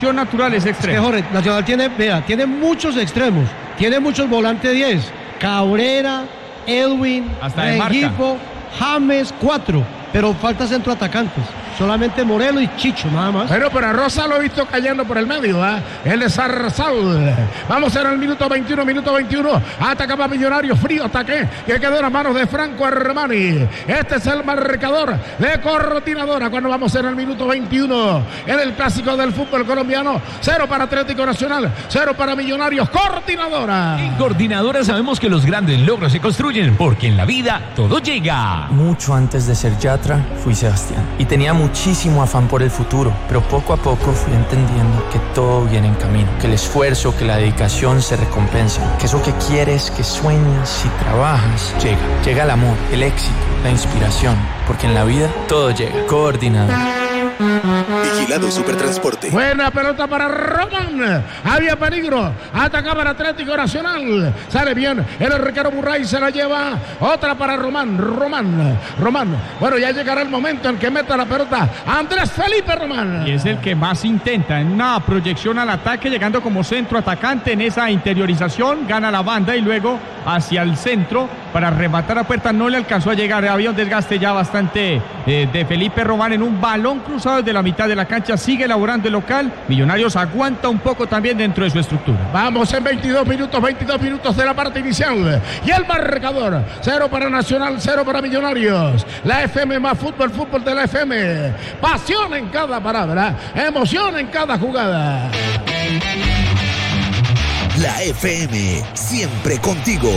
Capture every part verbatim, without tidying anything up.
natural es extremo. Es que Jorge, Nacional tiene, vea, tiene muchos extremos, tiene muchos volantes diez, Cabrera, Edwin, Rengifo, James, cuatro, pero falta centro atacantes. Solamente Morelo y Chicho, nada más. Bueno, pero a Rosa lo he visto cayendo por el medio, ¿eh? El de Zarzal. Vamos a ver el minuto veintiuno, minuto veintiuno. Atacaba Millonarios, frío ataque, que quedó en las manos de Franco Armani. Este es el marcador de Coordinadora cuando vamos en el minuto veintiuno. En el clásico del fútbol colombiano. Cero para Atlético Nacional, cero para Millonarios. Coordinadora. En Coordinadora sabemos que los grandes logros se construyen, porque en la vida todo llega. Mucho antes de ser Yatra, fui Sebastián. Y tenía muchísimo afán por el futuro, pero poco a poco fui entendiendo que todo viene en camino, que el esfuerzo, que la dedicación se recompensan, que eso que quieres, que sueñas y trabajas, llega. Llega el amor, el éxito, la inspiración, porque en la vida todo llega. Coordinador. Vigilado Supertransporte. Buena pelota para Román. Había peligro. Atacaba el Atlético Nacional. Sale bien. El arquero Burray se la lleva. Otra para Román. Román. Román. Bueno, ya llegará el momento en que meta la pelota Andrés Felipe Román. Y es el que más intenta en una proyección al ataque, llegando como centro atacante en esa interiorización. Gana la banda y luego hacia el centro para rematar a puerta. No le alcanzó a llegar. Había un desgaste ya bastante eh, de Felipe Román en un balón cruzado desde la mitad de la cancha. Sigue elaborando el local. Millonarios aguanta un poco también dentro de su estructura. Vamos en veintidós minutos, veintidós minutos de la parte inicial. Y el marcador, cero para Nacional, cero para Millonarios. La F M más fútbol, fútbol de la F M. Pasión en cada palabra, emoción en cada jugada. La F M, siempre contigo.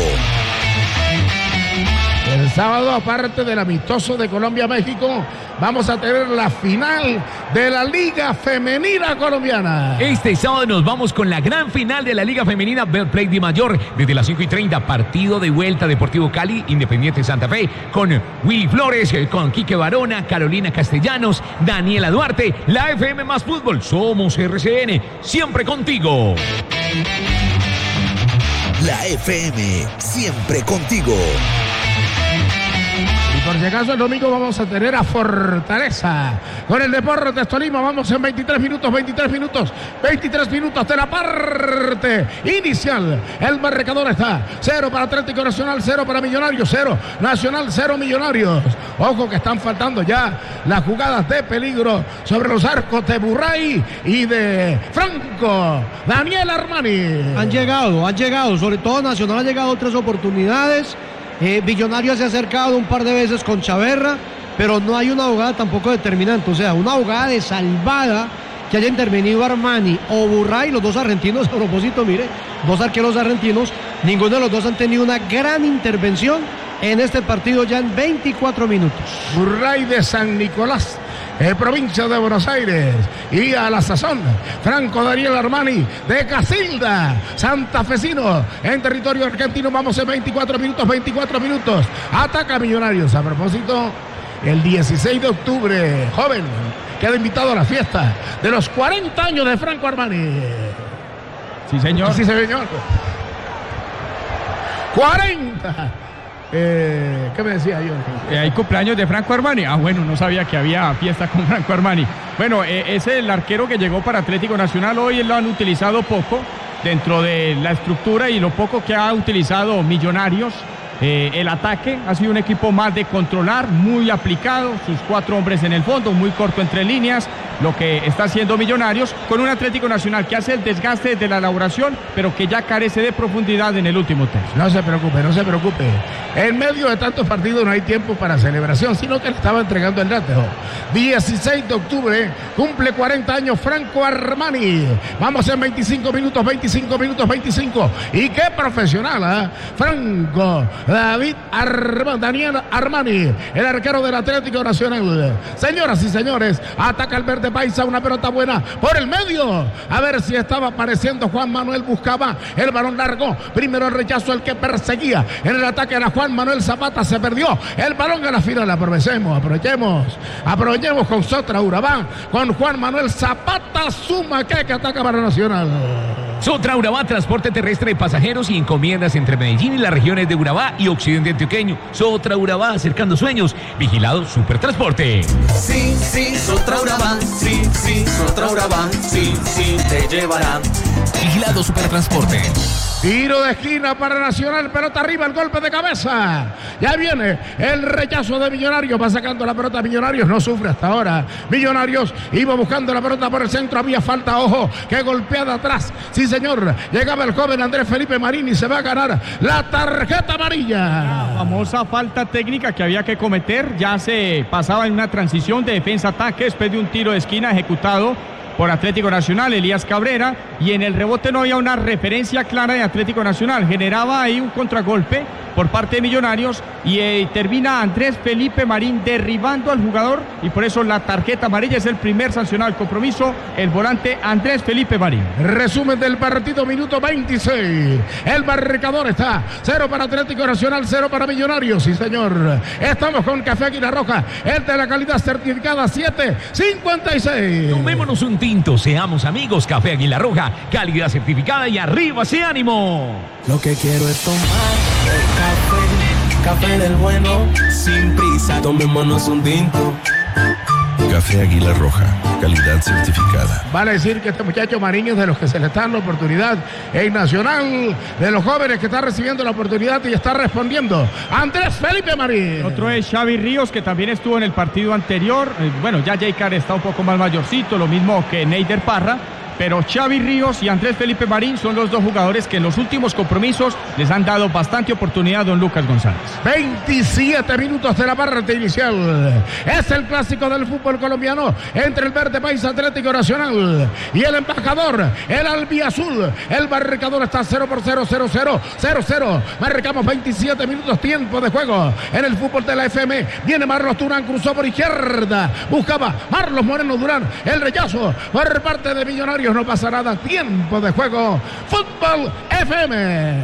El sábado, aparte del amistoso de Colombia-México, vamos a tener la final de la Liga Femenina Colombiana. Este sábado nos vamos con la gran final de la Liga Femenina Betplay de Mayor. Desde las cinco y treinta, partido de vuelta Deportivo Cali, Independiente Santa Fe, con Willy Flores, con Quique Barona, Carolina Castellanos, Daniela Duarte. La F M más fútbol, somos R C N, siempre contigo. La F M, siempre contigo. Por si acaso el domingo vamos a tener a Fortaleza con el Deportes Tolima. Vamos en veintitrés minutos, veintitrés minutos, veintitrés minutos de la parte inicial. El marcador está cero para Atlético Nacional, cero para Millonarios, cero Nacional, cero Millonarios. Ojo que están faltando ya las jugadas de peligro sobre los arcos de Burray y de Franco Daniel Armani. Han llegado, han llegado, sobre todo Nacional ha llegado tres oportunidades. Eh, Millonarios se ha acercado un par de veces con Chaverra, pero no hay una jugada tampoco determinante, o sea, una jugada de salvada que haya intervenido Armani o Burray, los dos argentinos. A propósito, mire, dos arqueros argentinos, ninguno de los dos han tenido una gran intervención en este partido ya en veinticuatro minutos. Burray de San Nicolás, en provincia de Buenos Aires, y a la sazón Franco Daniel Armani de Casilda, santafesino, en territorio argentino. Vamos en veinticuatro minutos, veinticuatro minutos, ataca Millonarios. A propósito, el dieciséis de octubre, joven, queda invitado a la fiesta de los cuarenta años de Franco Armani. Sí, señor. Sí, señor. cuarenta. Eh, ¿Qué me decía yo? Eh, hay cumpleaños de Franco Armani. Ah, bueno, no sabía que había fiesta con Franco Armani. Bueno, eh, es el arquero que llegó para Atlético Nacional. Hoy lo han utilizado poco dentro de la estructura y lo poco que ha utilizado Millonarios. Eh, el ataque ha sido un equipo más de controlar, muy aplicado, sus cuatro hombres en el fondo, muy corto entre líneas, lo que está haciendo Millonarios, con un Atlético Nacional que hace el desgaste de la elaboración, pero que ya carece de profundidad en el último tercio. No se preocupe, no se preocupe. En medio de tantos partidos no hay tiempo para celebración, sino que le estaba entregando el dato. dieciséis de octubre, cumple cuarenta años Franco Armani. Vamos en veinticinco minutos, veinticinco minutos, veinticinco. Y qué profesional, ¿eh? Franco David Armani, Daniel Armani, el arquero del Atlético Nacional. Señoras y señores, ataca el verde paisa, una pelota buena por el medio. A ver si estaba apareciendo Juan Manuel, buscaba el balón largo. Primero el rechazo, el que perseguía. En el ataque era Juan Manuel Zapata, se perdió el balón a la final. Aprovechemos, aprovechemos, aprovechemos con Sotra Urabá, con Juan Manuel Zapata, suma que, que ataca para Nacional. Sotra Urabá, transporte terrestre de pasajeros y encomiendas entre Medellín y las regiones de Urabá y Occidente Antioqueño. Sotra Urabá, acercando sueños. Vigilado Supertransporte. Sí, sí, Sotra Urabá, sí, sí, Sotra Urabá, sí, sí, te llevarán. Vigilado Supertransporte. Tiro de esquina para Nacional, pelota arriba, el golpe de cabeza. Ya viene el rechazo de Millonarios, va sacando la pelota Millonarios, no sufre hasta ahora. Millonarios iba buscando la pelota por el centro, había falta, ojo, que golpeada atrás. Sí, señor, llegaba el joven Andrés Felipe Marín y se va a ganar la tarjeta amarilla. La famosa falta técnica que había que cometer, ya se pasaba en una transición de defensa-ataque después de un tiro de esquina ejecutado por Atlético Nacional, Elías Cabrera, y en el rebote no había una referencia clara de Atlético Nacional, generaba ahí un contragolpe por parte de Millonarios y eh, termina Andrés Felipe Marín derribando al jugador y por eso la tarjeta amarilla. Es el primer sancionado al compromiso, el volante Andrés Felipe Marín. Resumen del partido, minuto veintiséis, el marcador está cero para Atlético Nacional, cero para Millonarios. Sí, señor, estamos con Café Águila Roja, el de la calidad certificada siete cincuenta y seis. Tomémonos un tinto, seamos amigos. Café Águila Roja, calidad certificada y arriba ese ánimo. Lo que quiero es tomar el café, café del bueno, sin prisa, tomémonos un tinto. Café Águila Roja, calidad certificada. Vale decir que este muchacho Mariño es de los que se le está dando la oportunidad en Nacional, de los jóvenes que está recibiendo la oportunidad y está respondiendo. Andrés Felipe Marín. Otro es Xavi Ríos, que también estuvo en el partido anterior. Eh, bueno, ya Jaycar está un poco más mayorcito, lo mismo que Neider Parra. Pero Xavi Ríos y Andrés Felipe Marín son los dos jugadores que en los últimos compromisos les han dado bastante oportunidad a don Lucas González. veintisiete minutos de la parte inicial. Es el clásico del fútbol colombiano entre el Verde País Atlético Nacional y el embajador, el albiazul. El marcador está cero por cero, cero, cero, cero, cero. Marcamos veintisiete minutos, tiempo de juego en el fútbol de la F M. Viene Marlos Durán, cruzó por izquierda. Buscaba Marlos Moreno Durán. El rechazo por parte de Millonarios. No pasa nada, tiempo de juego. Fútbol F M.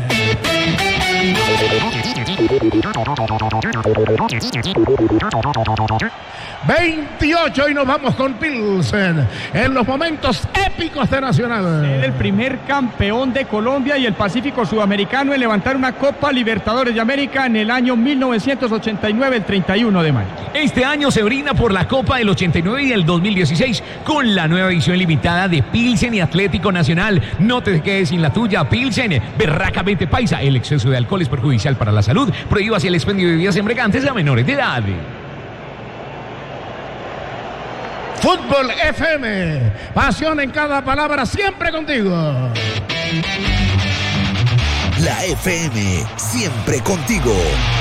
veintiocho y nos vamos con Pilsen en los momentos épicos de Nacional. Es el primer campeón de Colombia y el Pacífico Sudamericano en levantar una Copa Libertadores de América en el año mil novecientos ochenta y nueve, el treinta y uno de mayo. Este año se brinda por la Copa del ochenta y nueve y el dos mil dieciséis con la nueva edición limitada de Pilsen y Atlético Nacional. No te quedes sin la tuya. Pilsen, berracamente paisa. El exceso de alcohol es perjudicial para la salud. Prohíbase el expendio de bebidas embriagantes a menores de edad. Fútbol F M, pasión en cada palabra, siempre contigo. La F M, siempre contigo.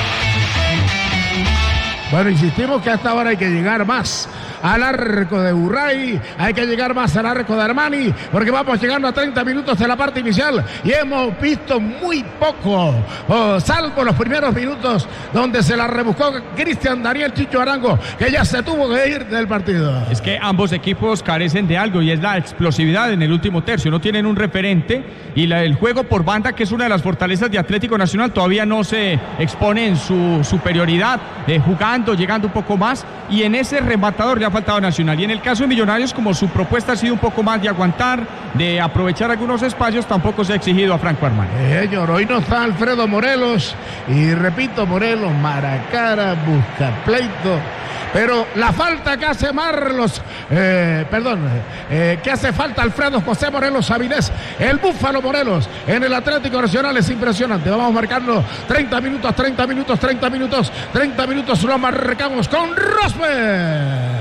Bueno, insistimos que a esta hora hay que llegar más al arco de Burray, hay que llegar más al arco de Armani, porque vamos llegando a treinta minutos de la parte inicial y hemos visto muy poco, oh, salvo los primeros minutos donde se la rebuscó Cristian Daniel Chicho Arango, que ya se tuvo que ir del partido. Es que ambos equipos carecen de algo y es la explosividad en el último tercio, no tienen un referente y la, el juego por banda, que es una de las fortalezas de Atlético Nacional, todavía no se expone en su superioridad, eh, jugando, llegando un poco más, y en ese rematador le ha faltado Nacional. Y en el caso de Millonarios, como su propuesta ha sido un poco más de aguantar, de aprovechar algunos espacios, tampoco se ha exigido a Franco Armani. Eh, señor, hoy no está Alfredo Morelos, y repito, Morelos, Maracara, busca pleito. Pero la falta que hace Marlos, eh, perdón, eh, que hace falta Alfredo José Morelos Avilés, el Búfalo Morelos, en el Atlético Nacional es impresionante. Vamos marcando treinta minutos, treinta minutos, treinta minutos, treinta minutos, lo marcamos con Rosberg.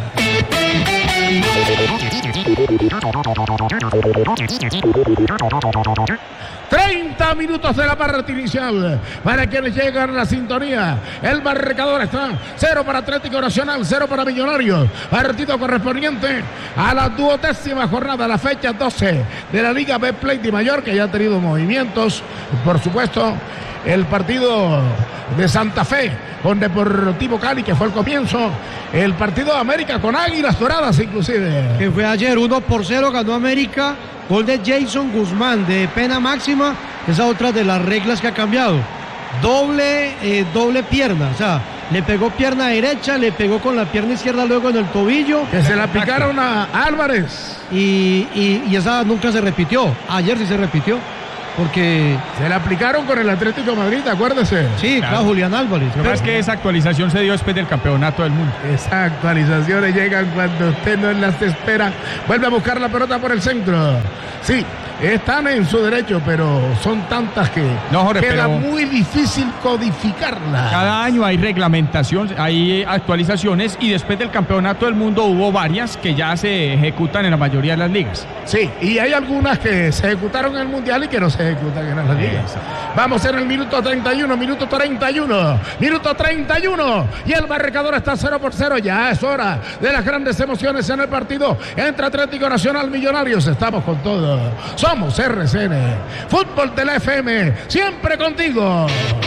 treinta minutos de la parte inicial para quienes llegan a la sintonía. El marcador está cero para Atlético Nacional, cero para Millonarios. Partido correspondiente a la duodécima jornada, la fecha doce de la Liga Betplay de Mayor, que ya ha tenido movimientos. Por supuesto, el partido de Santa Fe con Deportivo Cali, que fue el comienzo. El partido de América con Águilas Doradas, inclusive. Que fue ayer, uno por cero ganó América. Gol de Jason Guzmán de pena máxima. Esa otra de las reglas que ha cambiado. Doble, eh, doble pierna. O sea, le pegó pierna derecha, le pegó con la pierna izquierda luego en el tobillo. Que se la picaron a Álvarez. Y, y, y esa nunca se repitió. Ayer sí se repitió. Porque se la aplicaron con el Atlético de Madrid, acuérdese. Sí, claro, claro, Julián Álvarez. Lo que pasa es que esa actualización se dio después del campeonato del mundo. Esas actualizaciones llegan cuando usted no las espera. Vuelve a buscar la pelota por el centro. Sí, están en su derecho, pero son tantas que no, Jorge, queda pero muy difícil codificarlas. Cada año hay reglamentación, hay actualizaciones y después del campeonato del mundo hubo varias que ya se ejecutan en la mayoría de las ligas. Sí, y hay algunas que se ejecutaron en el mundial y que no se ejecutan en las ligas. Vamos en el minuto treinta y uno, minuto treinta y uno, minuto treinta y uno y el marcador está cero por cero. Ya es hora de las grandes emociones en el partido entre Atlético Nacional Millonarios. Estamos con todo. Somos R C N, Fútbol de la F M, siempre contigo.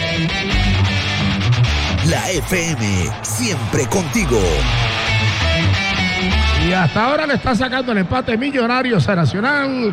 La F M, siempre contigo. Y hasta ahora le está sacando el empate Millonarios a Nacional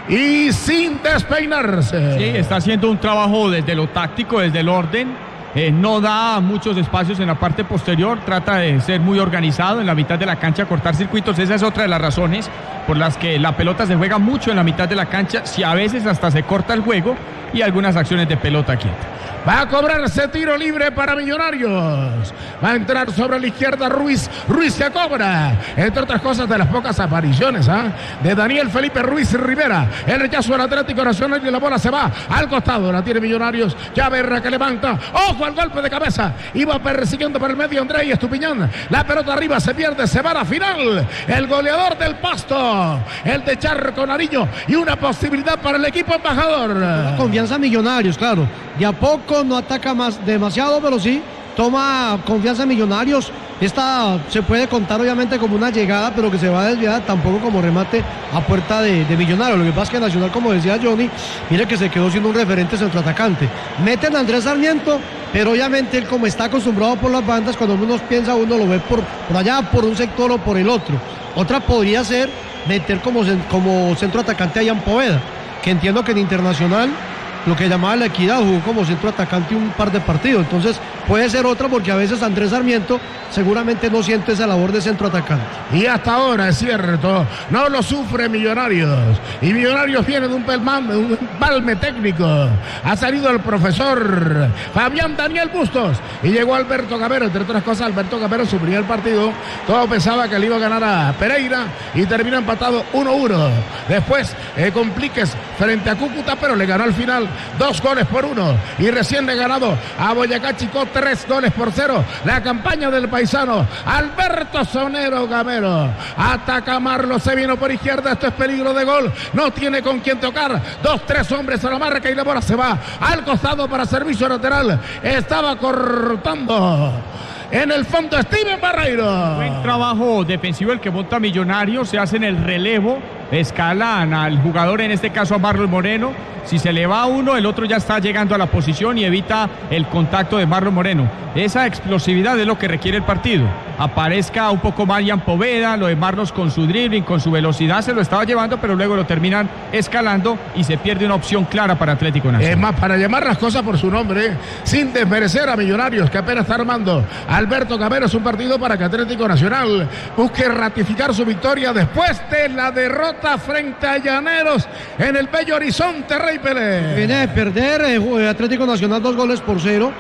y sin despeinarse. Sí, está haciendo un trabajo desde lo táctico, desde el orden. Eh, no da muchos espacios en la parte posterior, trata de ser muy organizado en la mitad de la cancha, cortar circuitos. Esa es otra de las razones por las que la pelota se juega mucho en la mitad de la cancha, si a veces hasta se corta el juego y algunas acciones de pelota quieta. Va a cobrarse tiro libre para Millonarios. Va a entrar sobre la izquierda Ruiz. Ruiz se cobra. Entre otras cosas, de las pocas apariciones ¿eh? de Daniel Felipe Ruiz Rivera. El rechazo del Atlético Nacional y la bola se va al costado. La tiene Millonarios. Chaverra que levanta. Ojo al golpe de cabeza. Iba persiguiendo por el medio André Estupiñán. La pelota arriba se pierde. Se va a la final. El goleador del Pasto. El de Charco Nariño. Y una posibilidad para el equipo embajador. La confianza Millonarios, claro. De a poco no ataca más demasiado, pero sí toma confianza en Millonarios. Esta se puede contar obviamente como una llegada, pero que se va a desviar, tampoco como remate a puerta de, de Millonarios. Lo que pasa es que Nacional, como decía Johnny, mire que se quedó siendo un referente centroatacante. Meten a Andrés Sarmiento, pero obviamente él, como está acostumbrado por las bandas, cuando uno piensa, uno lo ve por, por allá, por un sector o por el otro. Otra podría ser meter como, como centroatacante a Ian Poveda, que entiendo que en Internacional lo que llamaba la Equidad jugó como centro atacante un par de partidos, entonces puede ser otra, porque a veces Andrés Sarmiento seguramente no siente esa labor de centro atacante. Y hasta ahora es cierto, no lo sufre Millonarios, y Millonarios viene de un pelmán, un palme técnico. Ha salido el profesor Fabián Daniel Bustos y llegó Alberto Gamero. Entre otras cosas, Alberto Gamero su primer partido, todo pensaba que le iba a ganar a Pereira y terminó empatado uno uno. Después eh, compliques frente a Cúcuta, pero le ganó al final dos goles por uno, y recién le ganado a Boyacá Chico tres goles por cero. La campaña del paisano Alberto Sonero Gamero. Ataca Marlo, se vino por izquierda, esto es peligro de gol, no tiene con quién tocar, dos, tres hombres a la marca y la bola se va al costado para servicio lateral. Estaba cortando en el fondo Steven Barreiro. Buen trabajo defensivo el que monta Millonarios, se hace en el relevo, escalan al jugador, en este caso a Marlon Moreno. Si se le va a uno, el otro ya está llegando a la posición y evita el contacto de Marlon Moreno. Esa explosividad es lo que requiere el partido. Aparezca un poco más Ian Poveda, lo de Marlos con su dribbling, con su velocidad, se lo estaba llevando, pero luego lo terminan escalando y se pierde una opción clara para Atlético Nacional. Es más, para llamar las cosas por su nombre, sin desmerecer a Millonarios, que apenas está armando Alberto Gamero, es un partido para que Atlético Nacional busque ratificar su victoria después de la derrota frente a Llaneros en el Bello Horizonte. Rey Pelé viene de perder eh, Atlético Nacional dos goles por cero,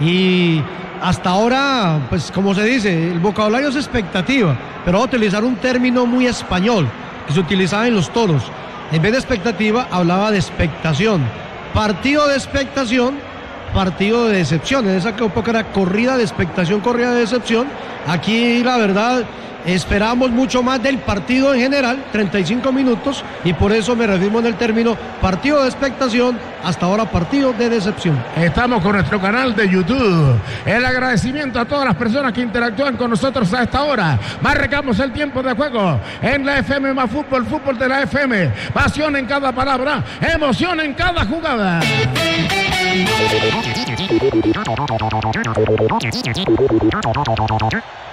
y hasta ahora, pues como se dice, el vocabulario es expectativa, pero voy a utilizar un término muy español que se utilizaba en los toros. En vez de expectativa, hablaba de expectación. Partido de expectación, partido de decepción. En esa época era corrida de expectación, corrida de decepción. Aquí la verdad, esperábamos mucho más del partido en general, treinta y cinco minutos, y por eso me reafirmo en el término partido de expectación, hasta ahora partido de decepción. Estamos con nuestro canal de YouTube. El agradecimiento a todas las personas que interactúan con nosotros a esta hora. Marcamos el tiempo de juego en la F M más fútbol, fútbol de la F M. Pasión en cada palabra, emoción en cada jugada.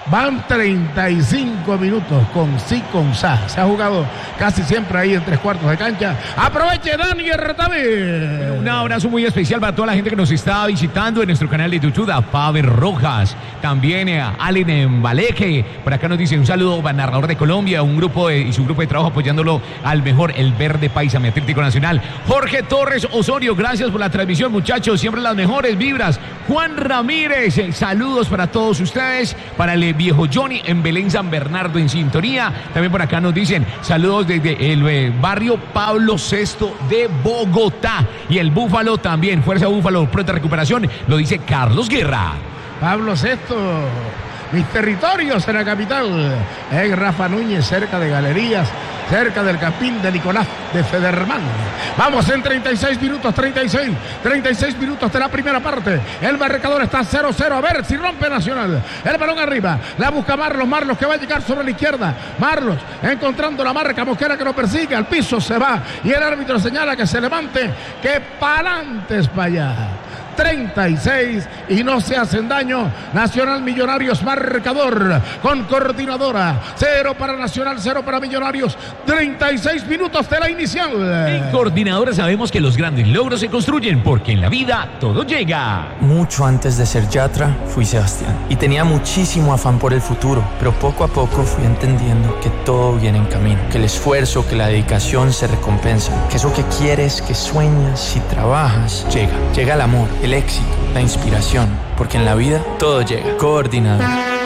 Van treinta y cinco minutos con sí, con sa. Se ha jugado casi siempre ahí en tres cuartos de cancha. Aproveche Dani Ertavi. Bueno, un abrazo muy especial para toda la gente que nos está visitando en nuestro canal de YouTube. A Faber Rojas, también a Allen Embaleje. Por acá nos dice un saludo a narrador de Colombia, un grupo de, y su grupo de trabajo apoyándolo al mejor, el Verde Paisa, mi Atlético Nacional. Jorge Torres Osorio, gracias por la transmisión, muchachos. Siempre las mejores vibras. Juan Ramírez, eh, saludos para todos ustedes. Para el viejo Johnny en Belén San Bernardo en sintonía. También por acá nos dicen saludos desde el eh, barrio Pablo sexto de Bogotá. Y el Búfalo también, Fuerza Búfalo, pronta recuperación, lo dice Carlos Guerra. Pablo sexto, mis territorios en la capital. En Rafa Núñez, cerca de Galerías, cerca del Campín de Nicolás de Federman. Vamos en treinta y seis minutos, treinta y seis, treinta y seis minutos de la primera parte. El marcador está cero cero. A ver si rompe Nacional. El balón arriba, la busca Marlos, Marlos que va a llegar sobre la izquierda. Marlos encontrando la marca, Mosquera que lo persigue, al piso se va y el árbitro señala que se levante, que pa'lante es para allá. treinta y seis y no se hacen daño. Nacional Millonarios marcador con coordinadora. Cero para Nacional, cero para Millonarios. treinta y seis minutos de la inicial. En coordinadora sabemos que los grandes logros se construyen porque en la vida todo llega. Mucho antes de ser Yatra, fui Sebastián. Y tenía muchísimo afán por el futuro, pero poco a poco fui entendiendo que todo viene en camino. Que el esfuerzo, que la dedicación se recompensan. Que eso que quieres, que sueñas y trabajas, llega. Llega el amor, el éxito, la inspiración, porque en la vida todo llega. Coordinador.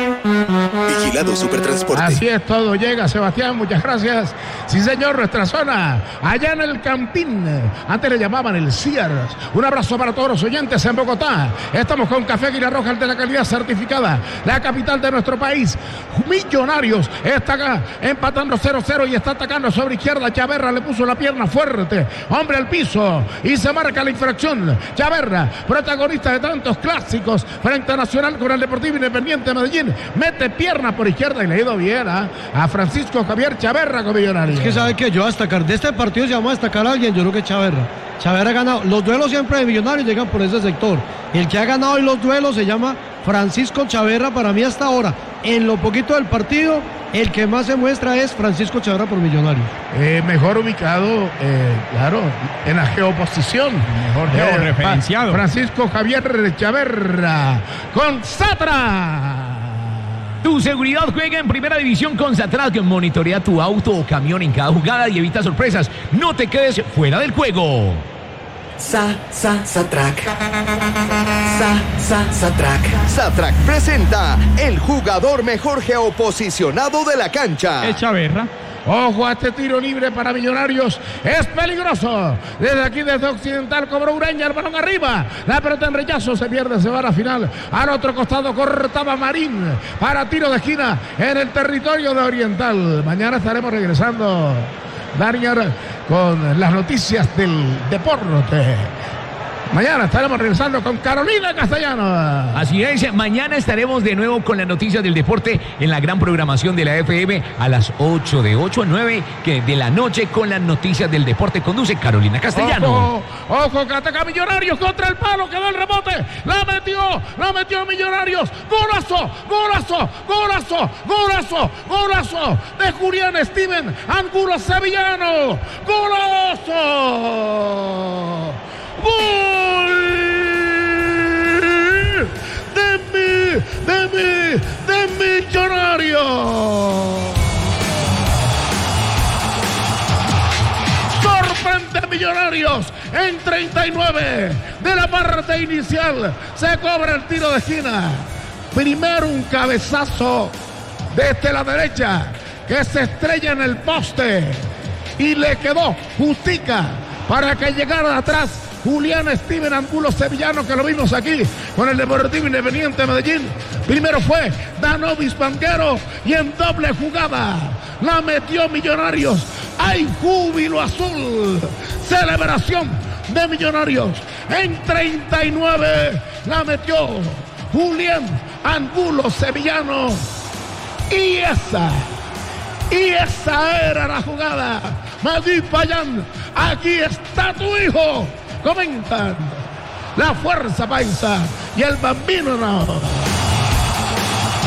Vigilado Supertransporte. Así es, todo llega, Sebastián, muchas gracias. Sí, señor, nuestra zona, allá en el Campín, antes le llamaban el Ciars. Un abrazo para todos los oyentes en Bogotá. Estamos con Café Águila Roja, el de la calidad certificada, la capital de nuestro país. Millonarios está acá empatando cero cero y está atacando sobre izquierda. Chaverra le puso la pierna fuerte, hombre al piso, y se marca la infracción. Chaverra, protagonista de tantos clásicos frente a Nacional con el Deportivo Independiente de Medellín, mete pierna por izquierda y le ha ido bien ¿eh? a Francisco Javier Chaverra con Millonarios. Es que sabe que yo a destacar de este partido, si vamos a destacar a alguien, yo creo que Chaverra. Chaverra ha ganado. Los duelos siempre de Millonarios llegan por ese sector. El que ha ganado hoy los duelos se llama Francisco Chaverra. Para mí hasta ahora, en lo poquito del partido, el que más se muestra es Francisco Chaverra por Millonarios. Eh, mejor ubicado, eh, claro, en la geoposición. Mejor georreferenciado. Eh, Francisco Javier Chaverra con Satra. Tu seguridad juega en primera división con Satrat, que monitorea tu auto o camión en cada jugada y evita sorpresas. No te quedes fuera del juego. Sa, sa, Satrac. Sa, sa, Satrac. Satrac presenta el jugador mejor geoposicionado de la cancha. Es Chaverra. Ojo a este tiro libre para Millonarios. Es peligroso. Desde aquí, desde Occidental, cobró Ureña. El balón arriba. La pelota en rechazo. Se pierde, se va a la final. Al otro costado cortaba Marín para tiro de esquina en el territorio de Oriental. Mañana estaremos regresando, Daniel, con las noticias del deporte. Mañana estaremos regresando con Carolina Castellano. Así es, mañana estaremos de nuevo con las noticias del deporte en la gran programación de la F M a las ocho, de ocho a nueve que de la noche con las noticias del deporte. Conduce Carolina Castellano. Ojo, ojo, que ataca Millonarios contra el palo, quedó el rebote, la metió, la metió Millonarios. Golazo, golazo, golazo, golazo, golazo de Julián Steven Angulo Sevillano. Golazo. ¡Gol! ¡De mí! ¡De mí! ¡De Millonarios! ¡Sorprende Millonarios! En treinta y nueve de la parte inicial se cobra el tiro de esquina. Primero un cabezazo desde la derecha que se estrella en el poste y le quedó justica para que llegara atrás Julián Steven Angulo Sevillano, que lo vimos aquí con el Deportivo Independiente de Medellín. Primero fue Danovis Banquero y en doble jugada la metió Millonarios. ¡Hay júbilo azul! Celebración de Millonarios. En treinta y nueve la metió Julián Angulo Sevillano. Y esa, y esa era la jugada. Madrid Payán, aquí está tu hijo. Comentan la fuerza paisa y el bambino no.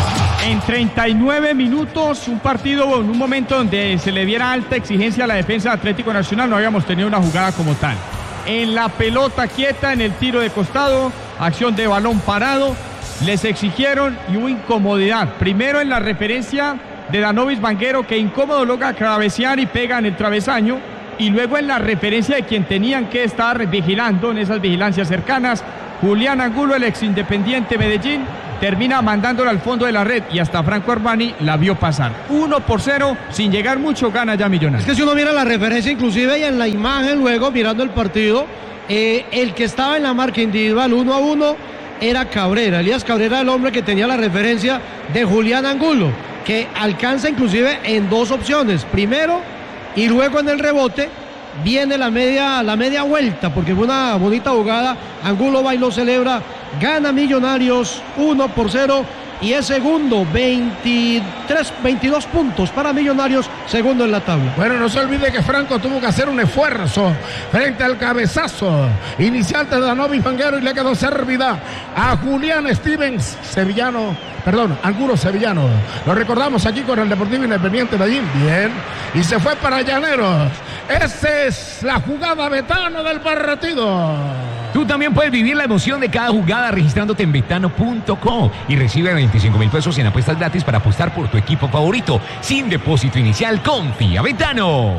En treinta y nueve minutos, un partido en un momento donde se le diera alta exigencia a la defensa de Atlético Nacional, no habíamos tenido una jugada como tal. En la pelota quieta, en el tiro de costado, acción de balón parado, les exigieron y hubo incomodidad. Primero en la referencia de Danovis Vanguero, que incómodo logra cabecear y pega en el travesaño, y luego en la referencia de quien tenían que estar vigilando en esas vigilancias cercanas, Julián Angulo, el ex Independiente Medellín, termina mandándolo al fondo de la red y hasta Franco Armani la vio pasar. Uno por cero, sin llegar mucho, gana ya Millonarios. Es que si uno mira la referencia inclusive y en la imagen luego mirando el partido, eh, el que estaba en la marca individual uno a uno era Cabrera. Elías Cabrera, el hombre que tenía la referencia de Julián Angulo, que alcanza inclusive en dos opciones. Primero y luego en el rebote viene la media, la media vuelta, porque fue una bonita jugada. Angulo va y lo celebra, gana Millonarios uno por cero y es segundo, veintitrés, veintidós puntos para Millonarios, segundo en la tabla. Bueno, no se olvide que Franco tuvo que hacer un esfuerzo frente al cabezazo inicial de Danovis Vanguero y le quedó servida a Julián Stevens Sevillano, perdón, Angulo Sevillano. Lo recordamos aquí con el Deportivo Independiente Medellín. Bien, y se fue para Llaneros. Esa es la jugada Betano del partido. Tú también puedes vivir la emoción de cada jugada registrándote en betano punto com y recibe veinticinco mil pesos en apuestas gratis para apostar por tu equipo favorito. Sin depósito inicial, confía Betano.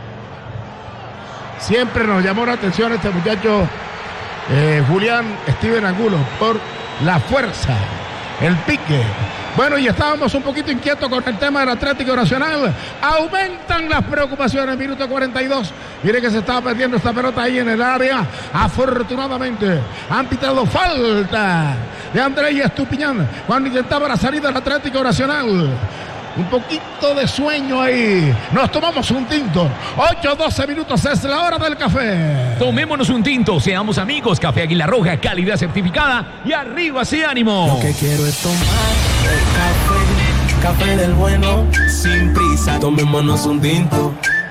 Siempre nos llamó la atención este muchacho eh, Julián Steven Angulo por la fuerza, el pique. Bueno, y estábamos un poquito inquietos con el tema del Atlético Nacional. Aumentan las preocupaciones, minuto cuarenta y dos. Mire que se estaba perdiendo esta pelota ahí en el área. Afortunadamente han pitado falta de Andrés Estupiñán cuando intentaba la salida del Atlético Nacional. Un poquito de sueño ahí. Nos tomamos un tinto. ocho doce minutos, es la hora del café. Tomémonos un tinto, seamos amigos. Café Águila Roja, calidad certificada. Y arriba ese ánimo. Lo que quiero es tomar el café, café del bueno, sin prisa. Tomémonos un tinto.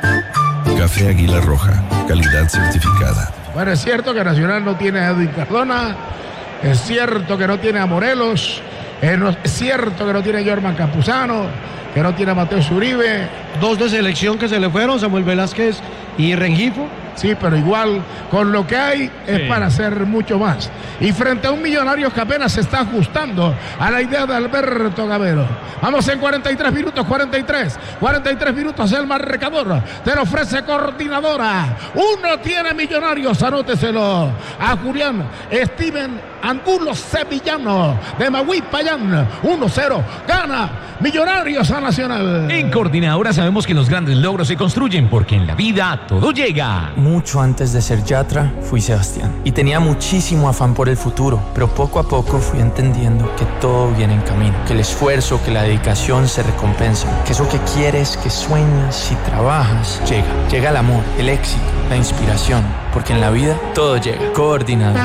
Café Águila Roja, calidad certificada. Bueno, es cierto que Nacional no tiene a Edwin Cardona. Es cierto que no tiene a Morelos. Es cierto que no tiene a Jorman Campuzano, que no tiene a Mateo Uribe. Dos de selección que se le fueron, Samuel Velázquez y Rengifo. Sí, pero igual, con lo que hay es sí. para hacer mucho más. Y frente a un Millonarios que apenas se está ajustando a la idea de Alberto Gamero. Vamos en cuarenta y tres minutos, cuarenta y tres. cuarenta y tres minutos el marcador. Te lo ofrece Coordinadora. Uno tiene Millonarios, anóteselo. A Julián Steven Angulo Sevillano de Magüí Payán. uno cero. Gana Millonarios a Nacional. En Coordinadora sabemos que los grandes logros se construyen porque en la vida todo llega. Mucho antes de ser Yatra, fui Sebastián. Y tenía muchísimo afán por el futuro, pero poco a poco fui entendiendo que todo viene en camino, que el esfuerzo, que la dedicación se recompensan, que eso que quieres, que sueñas y trabajas, llega. Llega el amor, el éxito, la inspiración, porque en la vida todo llega. Coordinado.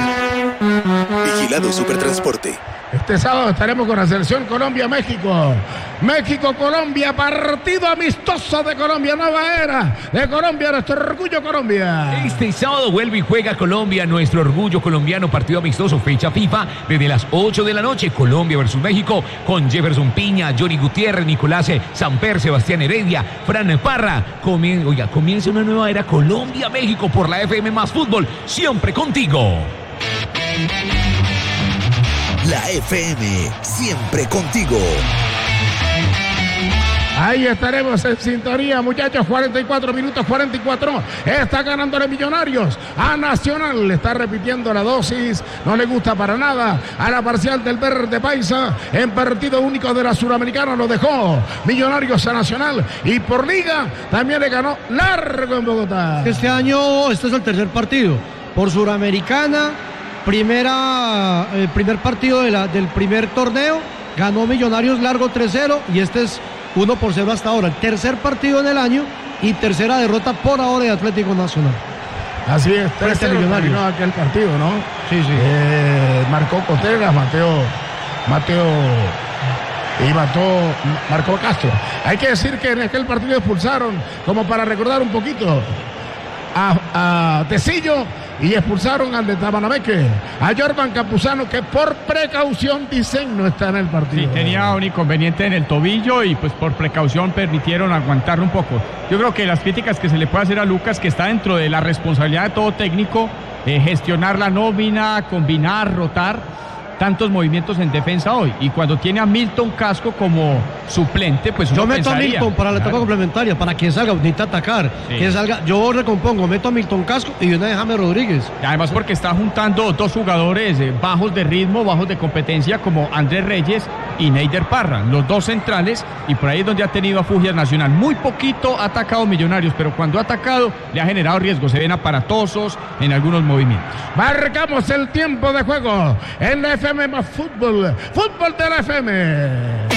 Vigilado Supertransporte. Este sábado estaremos con la selección Colombia-México. México-Colombia, partido amistoso de Colombia, nueva era de Colombia, nuestro orgullo Colombia. Este sábado vuelve y juega Colombia, nuestro orgullo colombiano, partido amistoso, fecha FIFA, desde las ocho de la noche, Colombia versus México, con Jefferson Piña, Johnny Gutiérrez, Nicolás Samper, Sebastián Heredia, Fran Parra. Comien- Oiga, comienza una nueva era Colombia-México por la F M más Fútbol, siempre contigo. La F M, siempre contigo. Ahí estaremos en sintonía, muchachos. cuarenta y cuatro minutos, cuarenta y cuatro. Está ganando los Millonarios a Nacional. Le está repitiendo la dosis. No le gusta para nada a la parcial del Verde Paisa. En partido único de la Suramericana lo dejó Millonarios a Nacional. Y por liga también le ganó largo en Bogotá. Este año, este es el tercer partido. Por Suramericana, primera, el primer partido de la, del primer torneo. Ganó Millonarios largo tres cero y este es uno por cero hasta ahora. El tercer partido en el año y tercera derrota por ahora de Atlético Nacional. Así es, tres cero terminó aquel partido, ¿no? Sí, sí. Eh, marcó Contreras, Mateo, Mateo y mató, marcó Castro. Hay que decir que en aquel partido expulsaron, como para recordar un poquito, a, a Tecillo y expulsaron al de Tabanameque, a Jordan Campuzano, que por precaución dicen no está en el partido. Sí, tenía un inconveniente en el tobillo y pues por precaución permitieron aguantarlo un poco. Yo creo que las críticas que se le puede hacer a Lucas, que está dentro de la responsabilidad de todo técnico, eh, gestionar la nómina, combinar, rotar tantos movimientos en defensa hoy, y cuando tiene a Milton Casco como suplente, pues uno yo meto pensaría, a Milton para la etapa claro, complementaria, para que salga, necesita atacar, sí. que salga, yo recompongo, meto a Milton Casco y una de James Rodríguez. Y además porque está juntando dos jugadores eh, bajos de ritmo, bajos de competencia, como Andrés Reyes y Neider Parra, los dos centrales, y por ahí es donde ha tenido afugias Nacional. Muy poquito ha atacado Millonarios, pero cuando ha atacado le ha generado riesgo, se ven aparatosos en algunos movimientos. Marcamos el tiempo de juego en la F M más fútbol, fútbol de la F M.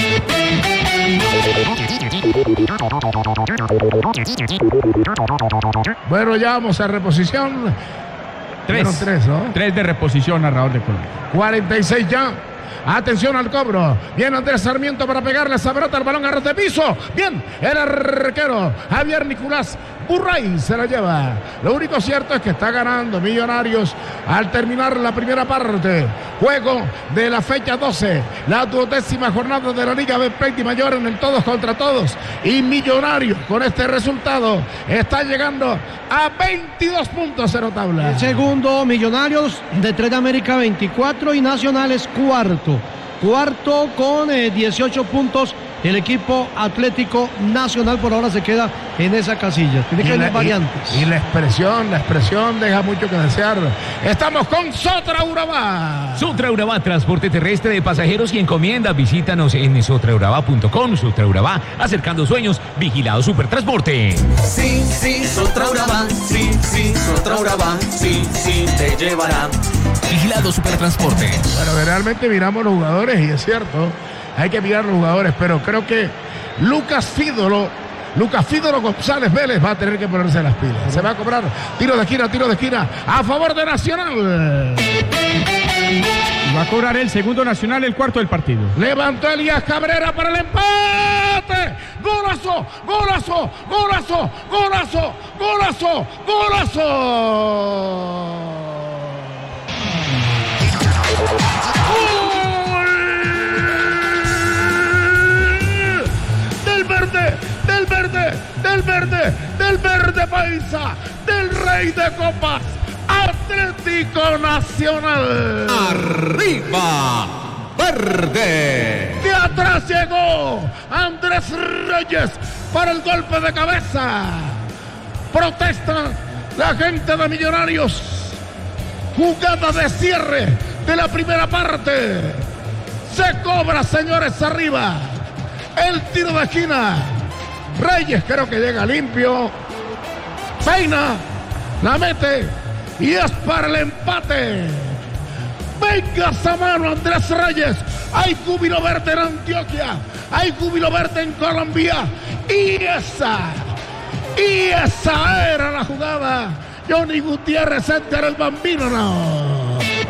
Bueno, ya vamos a reposición. Tres, Bueno, tres, ¿no? tres de reposición, narrador de Colombia. cuarenta y seis ya. Atención al cobro. Viene Andrés Sarmiento para pegarle esa pelota al balón a ras de piso. Bien, el arquero Javier Nicolás Burray se la lleva. Lo único cierto es que está ganando Millonarios al terminar la primera parte. Juego de la fecha doce, la duodécima jornada de la Liga Betplay Dimayor en el todos contra todos. Y Millonarios con este resultado está llegando a veintidós puntos en la tabla. El segundo, Millonarios de tres de América veinticuatro y Nacionales cuarto. Cuarto con eh, dieciocho puntos. El equipo Atlético Nacional por ahora se queda en esa casilla. Tiene que haber variantes. Y, y la expresión, la expresión deja mucho que desear. Estamos con Sotra Urabá. Sotra Urabá, transporte terrestre de pasajeros y encomiendas. Visítanos en sotra urabá punto com. Sotra Urabá, acercando sueños. Vigilado Supertransporte. Sí, sí, Sotra Urabá. Sí, sí, Sotra Urabá. Sí, sí, te llevará. Vigilado Supertransporte. Bueno, realmente miramos los jugadores y es cierto, hay que mirar los jugadores, pero creo que Lucas Fídolo, Lucas Fídolo González Vélez va a tener que ponerse las pilas. Se va a cobrar tiro de esquina, tiro de esquina a favor de Nacional. Va a cobrar el segundo Nacional, el cuarto del partido. Levantó Elías Cabrera para el empate. Golazo, golazo, golazo, golazo, golazo, golazo. Del verde, del verde, del verde, del verde paisa, del rey de copas, Atlético Nacional. Arriba, verde. De atrás llegó Andrés Reyes para el golpe de cabeza. Protesta la gente de Millonarios. Jugada de cierre de la primera parte. Se cobra, señores, arriba. El tiro de esquina. Reyes creo que llega limpio. Peina, la mete y es para el empate. Venga esa mano, Andrés Reyes. Hay júbilo verde en Antioquia. Hay júbilo verde en Colombia. Y esa, y esa era la jugada. Johnny Gutiérrez, Edgar el Bambino, no.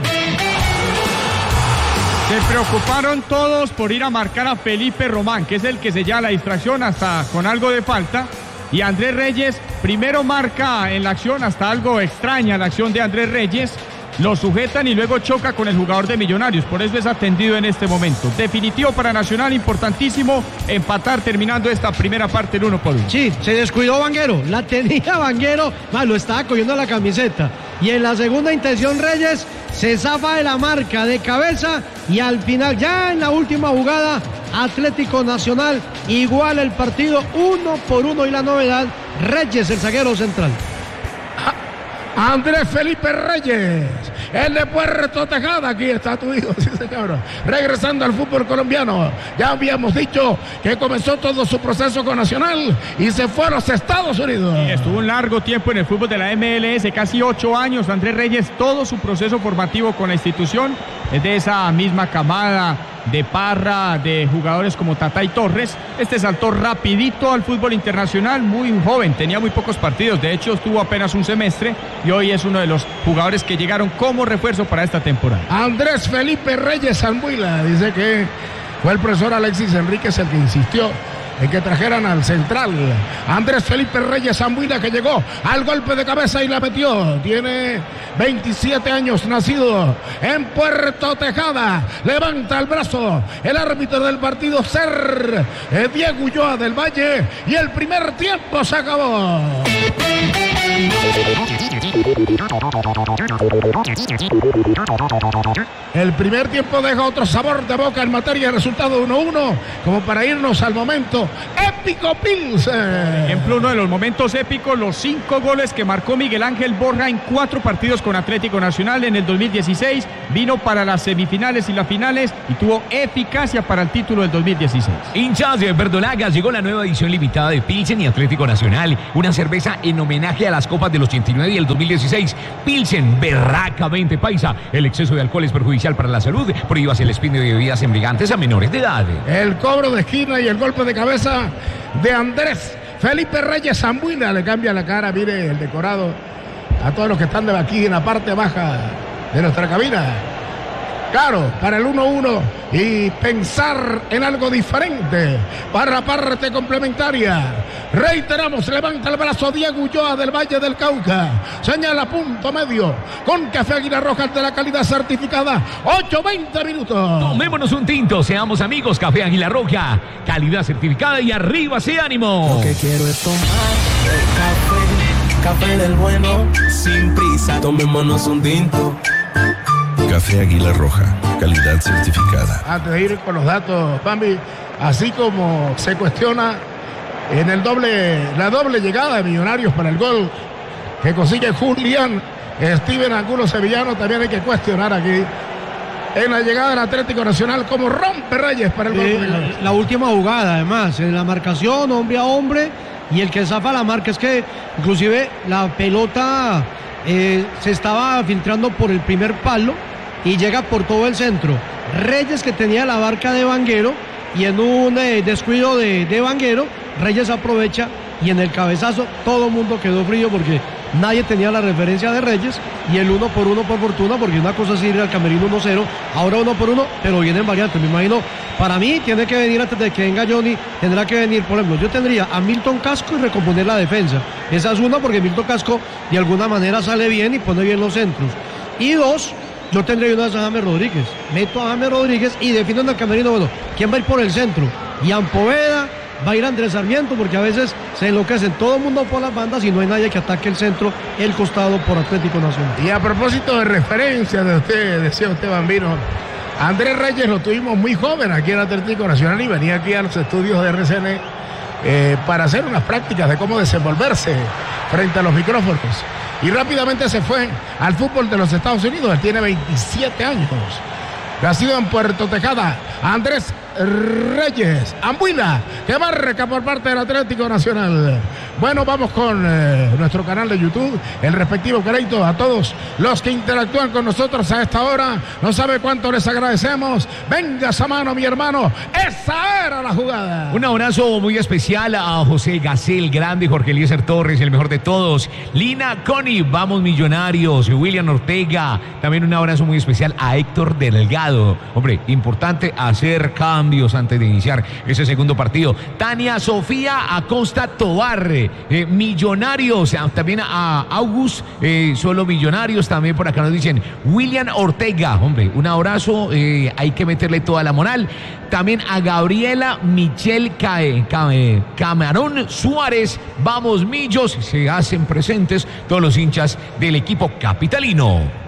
Se preocuparon todos por ir a marcar a Felipe Román, que es el que se lleva la distracción hasta con algo de falta. Y Andrés Reyes primero marca en la acción, hasta algo extraña la acción de Andrés Reyes. Lo sujetan y luego choca con el jugador de Millonarios. Por eso es atendido en este momento. Definitivo para Nacional, importantísimo empatar terminando esta primera parte el uno por uno. Sí, se descuidó Vanguero. La tenía Vanguero, más lo estaba cogiendo la camiseta. Y en la segunda intención Reyes se zafa de la marca de cabeza. Y al final, ya en la última jugada, Atlético Nacional iguala el partido uno por uno. Y la novedad, Reyes, el zaguero central. Andrés Felipe Reyes, el de Puerto Tejada, aquí está tu hijo, sí señor, regresando al fútbol colombiano. Ya habíamos dicho que comenzó todo su proceso con Nacional y se fue a los Estados Unidos. Sí, estuvo un largo tiempo en el fútbol de la M L S, casi ocho años. Andrés Reyes, todo su proceso formativo con la institución es de esa misma camada de Parra, de jugadores como Tatay Torres. Este saltó rapidito al fútbol internacional, muy joven, tenía muy pocos partidos, de hecho estuvo apenas un semestre y hoy es uno de los jugadores que llegaron como refuerzo para esta temporada. Andrés Felipe Reyes Zambuila dice que fue el profesor Alexis Enríquez el que insistió en que trajeran al central Andrés Felipe Reyes Ambuila, que llegó al golpe de cabeza y la metió. Tiene veintisiete años, nacido en Puerto Tejada. Levanta el brazo el árbitro del partido, Ser eh, Diego Ulloa del Valle, y el primer tiempo se acabó. El primer tiempo deja otro sabor de boca en materia de resultado uno uno, como para irnos al momento épico Pilsen. Ejemplo, uno de los momentos épicos, los cinco goles que marcó Miguel Ángel Borja en cuatro partidos con Atlético Nacional en el dos mil dieciséis, vino para las semifinales y las finales y tuvo eficacia para el título del dos mil dieciséis. Hinchas de verdolagas, llegó la nueva edición limitada de Pilsen y Atlético Nacional, una cerveza en homenaje a las copas del ochenta y nueve y el dos mil dieciséis. Pilsen, berracamente paisa. El exceso de alcohol es perjudicial para la salud. Prohíbase el expendio de bebidas embriagantes a menores de edad. El cobro de esquina y el golpe de cabeza de Andrés Felipe Reyes Ambuila le cambia la cara, mire, el decorado a todos los que están de aquí en la parte baja de nuestra cabina. Claro, para el uno uno y pensar en algo diferente para la parte complementaria. Reiteramos, levanta el brazo Diego Ulloa del Valle del Cauca. Señala punto medio con Café Águila Roja de la calidad certificada. ocho veinte minutos. Tomémonos un tinto, seamos amigos. Café Águila Roja, calidad certificada, y arriba ese ánimo. Lo que quiero es tomar café, café del bueno, sin prisa. Tomémonos un tinto. Café Águila Roja, calidad certificada. Antes de ir con los datos, Bambi, así como se cuestiona en el doble, la doble llegada de Millonarios para el gol que consigue Julián Steven Angulo Sevillano, también hay que cuestionar aquí en la llegada del Atlético Nacional como rompe Reyes para el gol. Eh, la, la última jugada, además, en la marcación, hombre a hombre, y el que zafa la marca es que inclusive la pelota eh, se estaba filtrando por el primer palo y llega por todo el centro. Reyes, que tenía la barca de Vanguero, y en un eh, descuido de, de Vanguero, Reyes aprovecha y en el cabezazo todo el mundo quedó frío porque nadie tenía la referencia de Reyes, y el uno por uno por fortuna, porque una cosa es ir al camerino uno cero, ahora uno por uno, pero vienen variantes. Me imagino, para mí tiene que venir antes de que venga Johnny, tendrá que venir, por ejemplo, yo tendría a Milton Casco y recomponer la defensa. Esa es una, porque Milton Casco de alguna manera sale bien y pone bien los centros. Y dos, yo tendría una de James Rodríguez. Meto a James Rodríguez y defino en el camerino, bueno, ¿quién va a ir por el centro? Ian Poveda, va a ir Andrés Sarmiento, porque a veces se enloquecen todo el mundo por las bandas y no hay nadie que ataque el centro, el costado, por Atlético Nacional. Y a propósito de referencia de usted, decía usted, Bambino, Andrés Reyes lo tuvimos muy joven aquí en Atlético Nacional y venía aquí a los estudios de R C N eh, para hacer unas prácticas de cómo desenvolverse frente a los micrófonos. Y rápidamente se fue al fútbol de los Estados Unidos. Él tiene veintisiete años. Nacido en Puerto Tejada, Andrés Reyes Ambuila, que marca por parte del Atlético Nacional. Bueno, vamos con eh, nuestro canal de YouTube, el respectivo crédito a todos los que interactúan con nosotros a esta hora. No sabe cuánto les agradecemos. Venga esa mano, mi hermano. Esa era la jugada. Un abrazo muy especial a José Gacel, grande, Jorge Eliezer Torres, el mejor de todos. Lina Connie, vamos Millonarios. William Ortega, también un abrazo muy especial a Héctor Delgado. Hombre, importante hacer cambios antes de iniciar ese segundo partido. Tania Sofía Acosta Tobar, eh, Millonarios, también a August, eh, solo Millonarios, también por acá nos dicen William Ortega. Hombre, un abrazo, eh, hay que meterle toda la moral. También a Gabriela Michelle Cae, Cae, Camarón Suárez, vamos Millos, se hacen presentes todos los hinchas del equipo capitalino.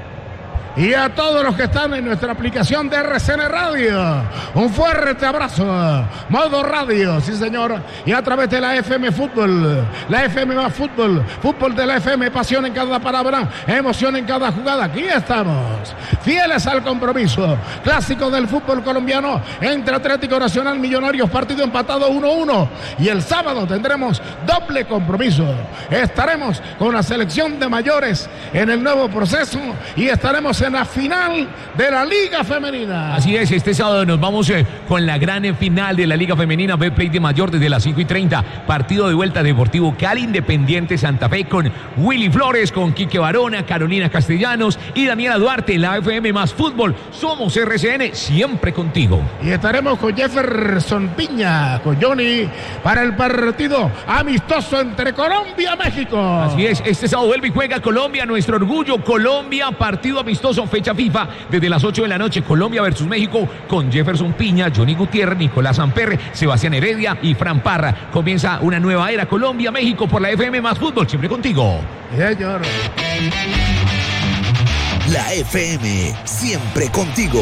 Y a todos los que están en nuestra aplicación de R C N Radio, un fuerte abrazo. Modo radio, sí señor. Y a través de la F M Fútbol, la F M más Fútbol, fútbol de la F M, pasión en cada palabra, emoción en cada jugada. Aquí estamos, fieles al compromiso clásico del fútbol colombiano entre Atlético Nacional, Millonarios, partido empatado uno uno. Y el sábado tendremos doble compromiso. Estaremos con la selección de mayores en el nuevo proceso y estaremos en la final de la Liga Femenina. Así es, este sábado nos vamos eh, con la gran eh, final de la Liga Femenina Betplay de Mayor desde las cinco y treinta. Partido de vuelta Deportivo Cali, Independiente Santa Fe con Willy Flores, con Quique Barona, Carolina Castellanos y Daniela Duarte. La F M más fútbol. Somos R C N, siempre contigo. Y estaremos con Jefferson Piña, con Johnny, para el partido amistoso entre Colombia y México. Así es, este sábado vuelve y juega Colombia, nuestro orgullo. Colombia, partido amistoso, fecha FIFA, desde las ocho de la noche. Colombia versus México, con Jefferson Piña, Johnny Gutiérrez, Nicolás Amperre, Sebastián Heredia y Fran Parra. Comienza una nueva era, Colombia-México, por la F M más fútbol, siempre contigo. Señor. La F M, siempre contigo.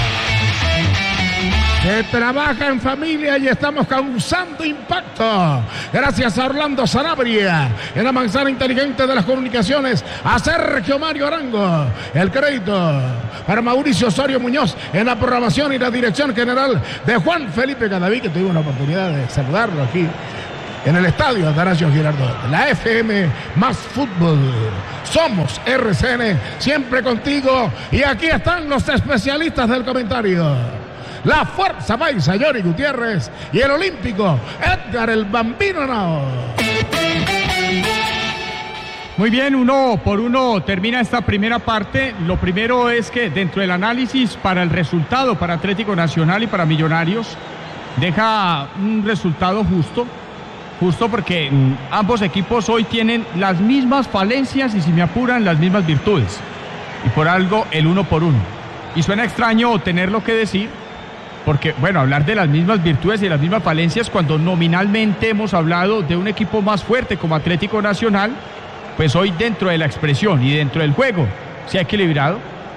Se trabaja en familia y estamos causando impacto. Gracias a Orlando Sanabria, en la manzana inteligente de las comunicaciones, a Sergio Mario Arango. El crédito para Mauricio Osorio Muñoz en la programación y la dirección general de Juan Felipe Cadaví, que tuvimos la oportunidad de saludarlo aquí en el estadio Atanasio Girardot. La F M más fútbol. Somos R C N, siempre contigo. Y aquí están los especialistas del comentario. La Fuerza Paisa, Johnny Gutiérrez, y el olímpico Edgar el Bambino Nao. Muy bien, uno por uno termina esta primera parte. Lo primero es que dentro del análisis para el resultado para Atlético Nacional y para Millonarios, deja un resultado justo. Justo porque ambos equipos hoy tienen las mismas falencias y, si me apuran, las mismas virtudes. Y por algo el uno por uno. Y suena extraño tenerlo que decir, porque, bueno, hablar de las mismas virtudes y las mismas falencias cuando nominalmente hemos hablado de un equipo más fuerte como Atlético Nacional, pues hoy dentro de la expresión y dentro del juego se ha equilibrado.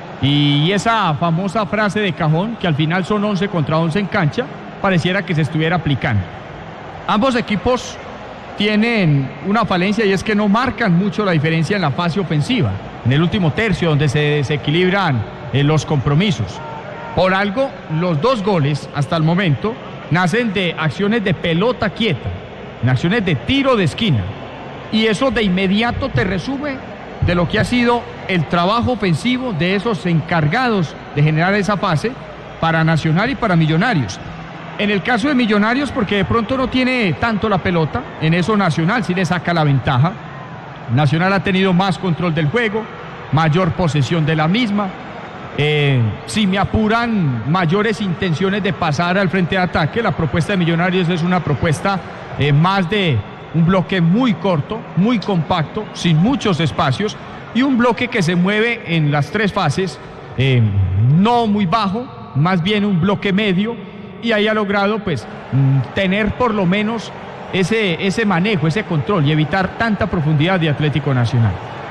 Y esa famosa frase de cajón, que al final son once contra once en cancha, pareciera que se estuviera aplicando. Ambos equipos tienen una falencia y es que no marcan mucho la diferencia en la fase ofensiva, en el último tercio donde se desequilibran eh, los compromisos. Por algo, los dos goles hasta el momento nacen de acciones de pelota quieta, en acciones de tiro de esquina. Y eso de inmediato te resume de lo que ha sido el trabajo ofensivo de esos encargados de generar esa fase para Nacional y para Millonarios. En el caso de Millonarios, porque de pronto no tiene tanto la pelota, en eso Nacional sí le saca la ventaja. Nacional ha tenido más control del juego, mayor posesión de la misma. Eh, si me apuran, mayores intenciones de pasar al frente de ataque. La propuesta de Millonarios es una propuesta eh, más de un bloque muy corto, muy compacto, sin muchos espacios, y un bloque que se mueve en las tres fases, eh, no muy bajo, más bien un bloque medio, y ahí ha logrado pues tener por lo menos ese, ese manejo, ese control y evitar tanta profundidad de Atlético Nacional.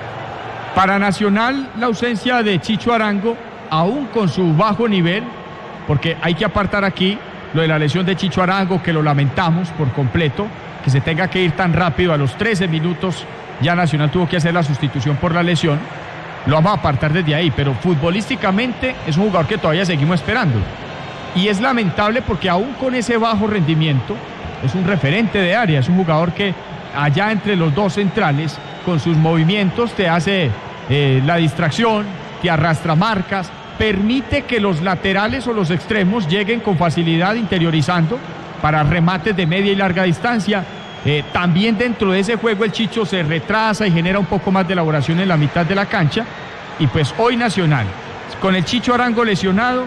Para Nacional, la ausencia de Chicho Arango, aún con su bajo nivel, porque hay que apartar aquí lo de la lesión de Chicho Arango, que lo lamentamos por completo, que se tenga que ir tan rápido. A los trece minutos ya Nacional tuvo que hacer la sustitución por la lesión. Lo vamos a apartar desde ahí, pero futbolísticamente es un jugador que todavía seguimos esperando. Y es lamentable porque aún con ese bajo rendimiento es un referente de área, es un jugador que allá entre los dos centrales, con sus movimientos te hace eh, la distracción, te arrastra marcas, permite que los laterales o los extremos lleguen con facilidad interiorizando para remates de media y larga distancia. Eh, también dentro de ese juego el Chicho se retrasa y genera un poco más de elaboración en la mitad de la cancha. Y pues hoy Nacional, con el Chicho Arango lesionado,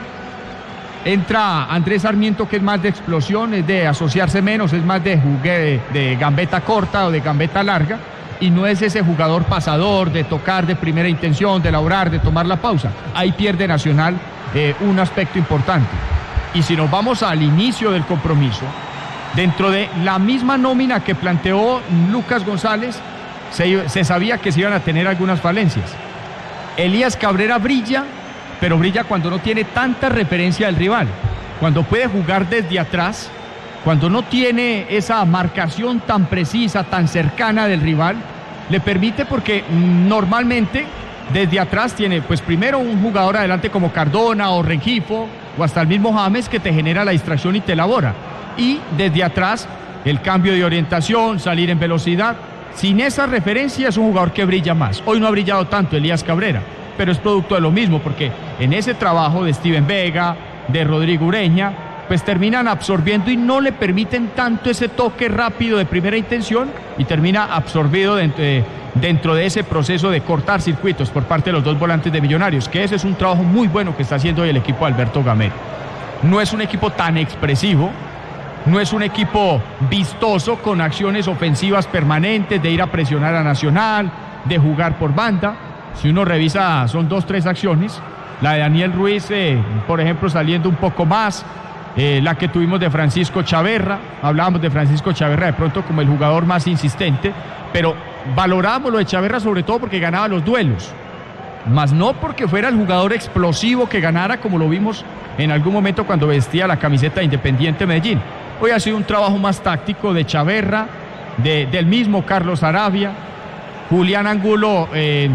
entra Andrés Sarmiento, que es más de explosión, es de asociarse menos, es más de jugue, de, de gambeta corta o de gambeta larga, y no es ese jugador pasador de tocar de primera intención, de elaborar, de tomar la pausa. Ahí pierde Nacional eh, un aspecto importante. Y si nos vamos al inicio del compromiso, dentro de la misma nómina que planteó Lucas González, se, se sabía que se iban a tener algunas falencias. Elías Cabrera brilla, pero brilla cuando no tiene tanta referencia del rival, cuando puede jugar desde atrás, cuando no tiene esa marcación tan precisa, tan cercana del rival, le permite, porque normalmente desde atrás tiene pues primero un jugador adelante como Cardona o Rengifo o hasta el mismo James, que te genera la distracción y te elabora, y desde atrás el cambio de orientación, salir en velocidad. Sin esa referencia es un jugador que brilla más. Hoy no ha brillado tanto Elías Cabrera, pero es producto de lo mismo, porque en ese trabajo de Steven Vega, de Rodrigo Ureña, pues terminan absorbiendo y no le permiten tanto ese toque rápido de primera intención y termina absorbido dentro de, dentro de ese proceso de cortar circuitos por parte de los dos volantes de Millonarios, que ese es un trabajo muy bueno que está haciendo hoy el equipo de Alberto Gamero. No es un equipo tan expresivo, no es un equipo vistoso con acciones ofensivas permanentes, de ir a presionar a Nacional, de jugar por banda. Si uno revisa, son dos, tres acciones. La de Daniel Ruiz, eh, por ejemplo, saliendo un poco más. Eh, la que tuvimos de Francisco Chaverra, hablábamos de Francisco Chaverra de pronto como el jugador más insistente, pero valorábamos lo de Chaverra sobre todo porque ganaba los duelos, más no porque fuera el jugador explosivo que ganara como lo vimos en algún momento cuando vestía la camiseta de Independiente Medellín. Hoy ha sido un trabajo más táctico de Chaverra, de, del mismo Carlos Arabia. Julián Angulo eh,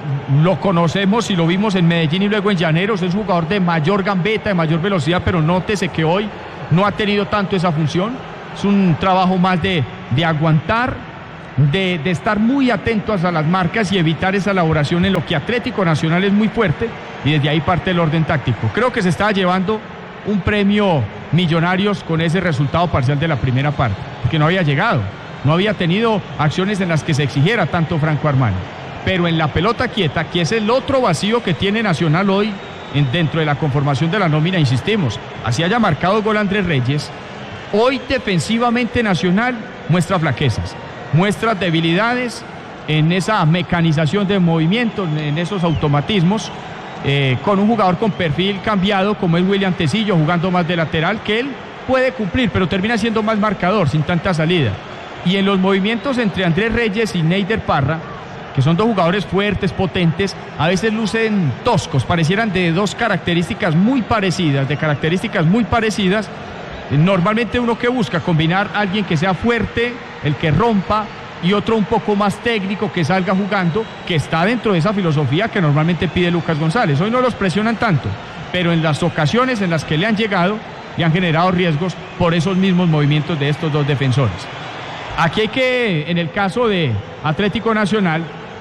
lo conocemos y lo vimos en Medellín y luego en Llaneros, es un jugador de mayor gambeta, de mayor velocidad, pero nótese que hoy no ha tenido tanto esa función. Es un trabajo más de, de aguantar, de, de estar muy atentos a las marcas y evitar esa elaboración en lo que Atlético Nacional es muy fuerte, y desde ahí parte el orden táctico. Creo que se estaba llevando un premio Millonarios con ese resultado parcial de la primera parte, porque no había llegado, no había tenido acciones en las que se exigiera tanto Franco Armani. Pero en la pelota quieta, que es el otro vacío que tiene Nacional hoy en, dentro de la conformación de la nómina, insistimos, así haya marcado gol Andrés Reyes, hoy defensivamente Nacional muestra flaquezas, muestra debilidades en esa mecanización de movimientos, en esos automatismos, eh, con un jugador con perfil cambiado como es William Tecillo, jugando más de lateral, que él puede cumplir, pero termina siendo más marcador, sin tanta salida. Y en los movimientos entre Andrés Reyes y Neider Parra, que son dos jugadores fuertes, potentes, a veces lucen toscos, parecieran de dos características muy parecidas, de características muy parecidas. Normalmente uno que busca combinar a alguien que sea fuerte, el que rompa, y otro un poco más técnico que salga jugando, que está dentro de esa filosofía que normalmente pide Lucas González. Hoy no los presionan tanto, pero en las ocasiones en las que le han llegado, le han generado riesgos por esos mismos movimientos de estos dos defensores. Aquí hay que, en el caso de Atlético Nacional,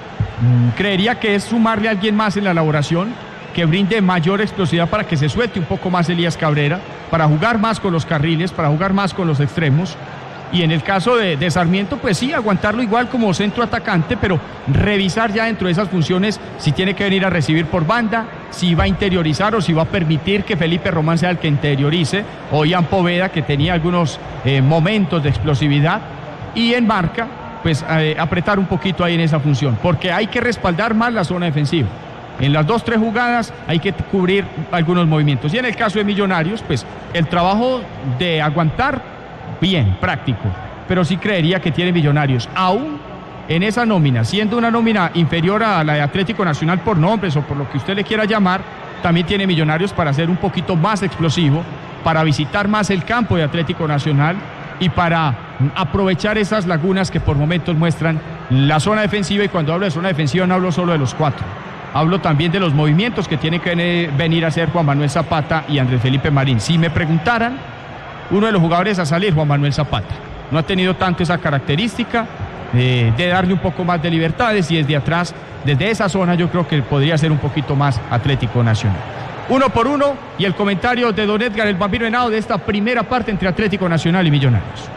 creería que es sumarle a alguien más en la elaboración, que brinde mayor explosividad para que se suelte un poco más Elías Cabrera, para jugar más con los carriles, para jugar más con los extremos. Y en el caso de, de Sarmiento, pues sí, aguantarlo igual como centro atacante, pero revisar ya dentro de esas funciones si tiene que venir a recibir por banda, si va a interiorizar o si va a permitir que Felipe Román sea el que interiorice, o Ian Poveda, que tenía algunos eh, momentos de explosividad, y en marca, pues eh, apretar un poquito ahí en esa función, porque hay que respaldar más la zona defensiva. En las dos, tres jugadas hay que cubrir algunos movimientos. Y en el caso de Millonarios, pues el trabajo de aguantar, bien, práctico. Pero sí creería que tiene Millonarios, aún en esa nómina, siendo una nómina inferior a la de Atlético Nacional por nombres o por lo que usted le quiera llamar, también tiene Millonarios para ser un poquito más explosivo, para visitar más el campo de Atlético Nacional y para aprovechar esas lagunas que por momentos muestran la zona defensiva. Y cuando hablo de zona defensiva no hablo solo de los cuatro, hablo también de los movimientos que tienen que venir a hacer Juan Manuel Zapata y Andrés Felipe Marín. Si me preguntaran, uno de los jugadores a salir, Juan Manuel Zapata, no ha tenido tanto esa característica de, de darle un poco más de libertades, y desde atrás, desde esa zona, yo creo que podría ser un poquito más Atlético Nacional. Uno por uno, y el comentario de don Edgar el Bambino Henao de esta primera parte entre Atlético Nacional y Millonarios.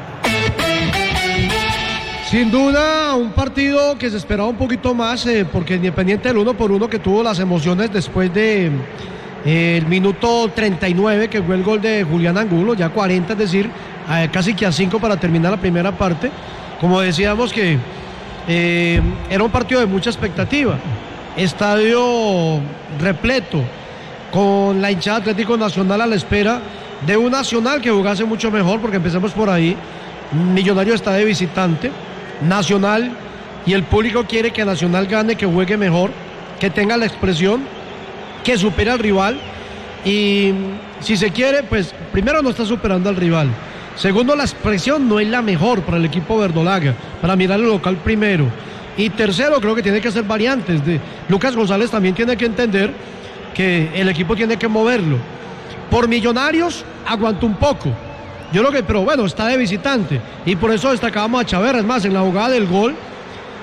Sin duda, un partido que se esperaba un poquito más, eh, porque Independiente del uno por uno, que tuvo las emociones después de eh, el minuto treinta y nueve, que fue el gol de Julián Angulo, ya cuarenta, es decir, eh, casi que a cinco para terminar la primera parte. Como decíamos que eh, era un partido de mucha expectativa, estadio repleto, con la hinchada Atlético Nacional a la espera de un Nacional que jugase mucho mejor, porque empecemos por ahí. Millonario está de visitante, Nacional, y el público quiere que Nacional gane, que juegue mejor, que tenga la expresión, que supere al rival. Y si se quiere, pues primero no está superando al rival, segundo, la expresión no es la mejor para el equipo verdolaga, para mirar el local primero, y tercero, creo que tiene que hacer variantes. De Lucas González también tiene que entender que el equipo tiene que moverlo. Por Millonarios aguantó un poco, yo creo que, pero bueno, está de visitante, y por eso destacábamos a Chaverra. Es más, en la jugada del gol,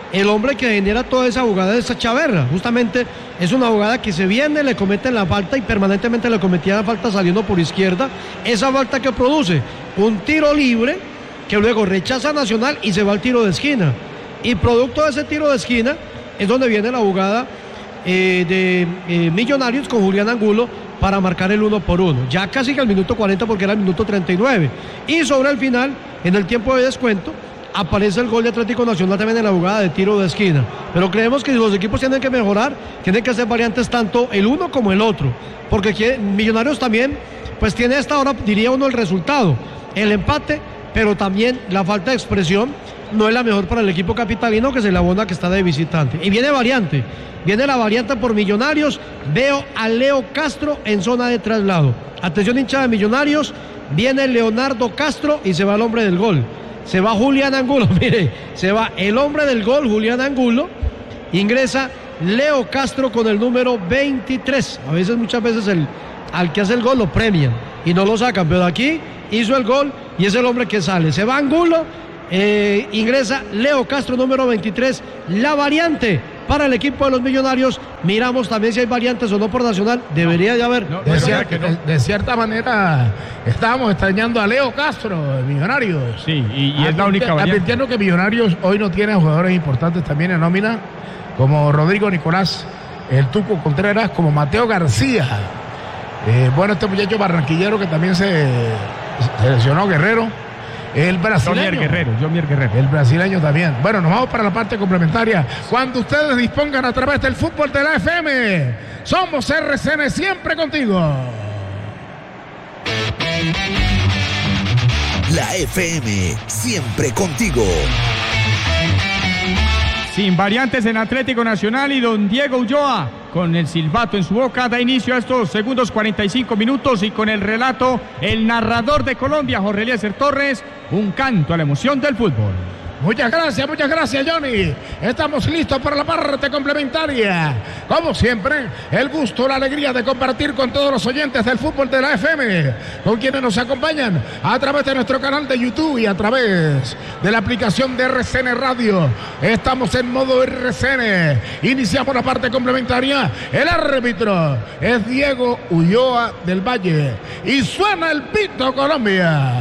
el hombre que genera toda esa jugada es Chaverra. Justamente es una jugada que se viene, le cometen la falta y permanentemente le cometía la falta saliendo por izquierda. Esa falta que produce un tiro libre que luego rechaza Nacional y se va al tiro de esquina. Y producto de ese tiro de esquina es donde viene la jugada eh, de eh, Millonarios con Julián Angulo para marcar el uno por uno. Ya casi que al minuto cuarenta porque era el minuto treinta y nueve. Y sobre el final, en el tiempo de descuento, aparece el gol de Atlético Nacional también en la jugada de tiro de esquina. Pero creemos que los equipos tienen que mejorar, tienen que hacer variantes tanto el uno como el otro. Porque Millonarios también, pues tiene hasta ahora, diría uno, el resultado, el empate, pero también la falta de expresión no es la mejor para el equipo capitalino, que se le abona que está de visitante. Y viene variante, viene la variante por Millonarios. Veo a Leo Castro en zona de traslado. Atención, hinchada de Millonarios, viene Leonardo Castro y se va el hombre del gol. Se va Julián Angulo, mire, se va el hombre del gol, Julián Angulo, ingresa Leo Castro con el número veintitrés. A veces, muchas veces, el, al que hace el gol lo premian y no lo sacan, pero aquí hizo el gol y es el hombre que sale. Se va Angulo, eh, ingresa Leo Castro, número veintitrés, la variante para el equipo de los Millonarios. Miramos también si hay variantes o no por Nacional. Debería de haber. No, de, cierta, no. de, de cierta manera estábamos extrañando a Leo Castro de Millonarios. Sí, y, y es la única variante. Advirtiendo que Millonarios hoy no tiene jugadores importantes también en nómina, como Rodrigo Nicolás, el Tuco Contreras, como Mateo García. Eh, bueno, este muchacho barranquillero que también se seleccionó, Guerrero. El brasileño. Jomier Guerrero, Jomier Guerrero. El brasileño también. Bueno, nos vamos para la parte complementaria. Cuando ustedes dispongan a través del fútbol de la F M. Somos R C N, siempre contigo. La F M, siempre contigo. Sin variantes en Atlético Nacional y don Diego Ulloa, con el silbato en su boca, da inicio a estos segundos cuarenta y cinco minutos y con el relato, el narrador de Colombia, Jorge Eliezer Torres, un canto a la emoción del fútbol. Muchas gracias, muchas gracias, Johnny. Estamos listos para la parte complementaria. Como siempre, el gusto, la alegría de compartir con todos los oyentes del fútbol de la F M, con quienes nos acompañan a través de nuestro canal de YouTube y a través de la aplicación de R C N Radio. Estamos en modo R C N. Iniciamos la parte complementaria. El árbitro es Diego Ulloa del Valle. Y suena el pito, Colombia.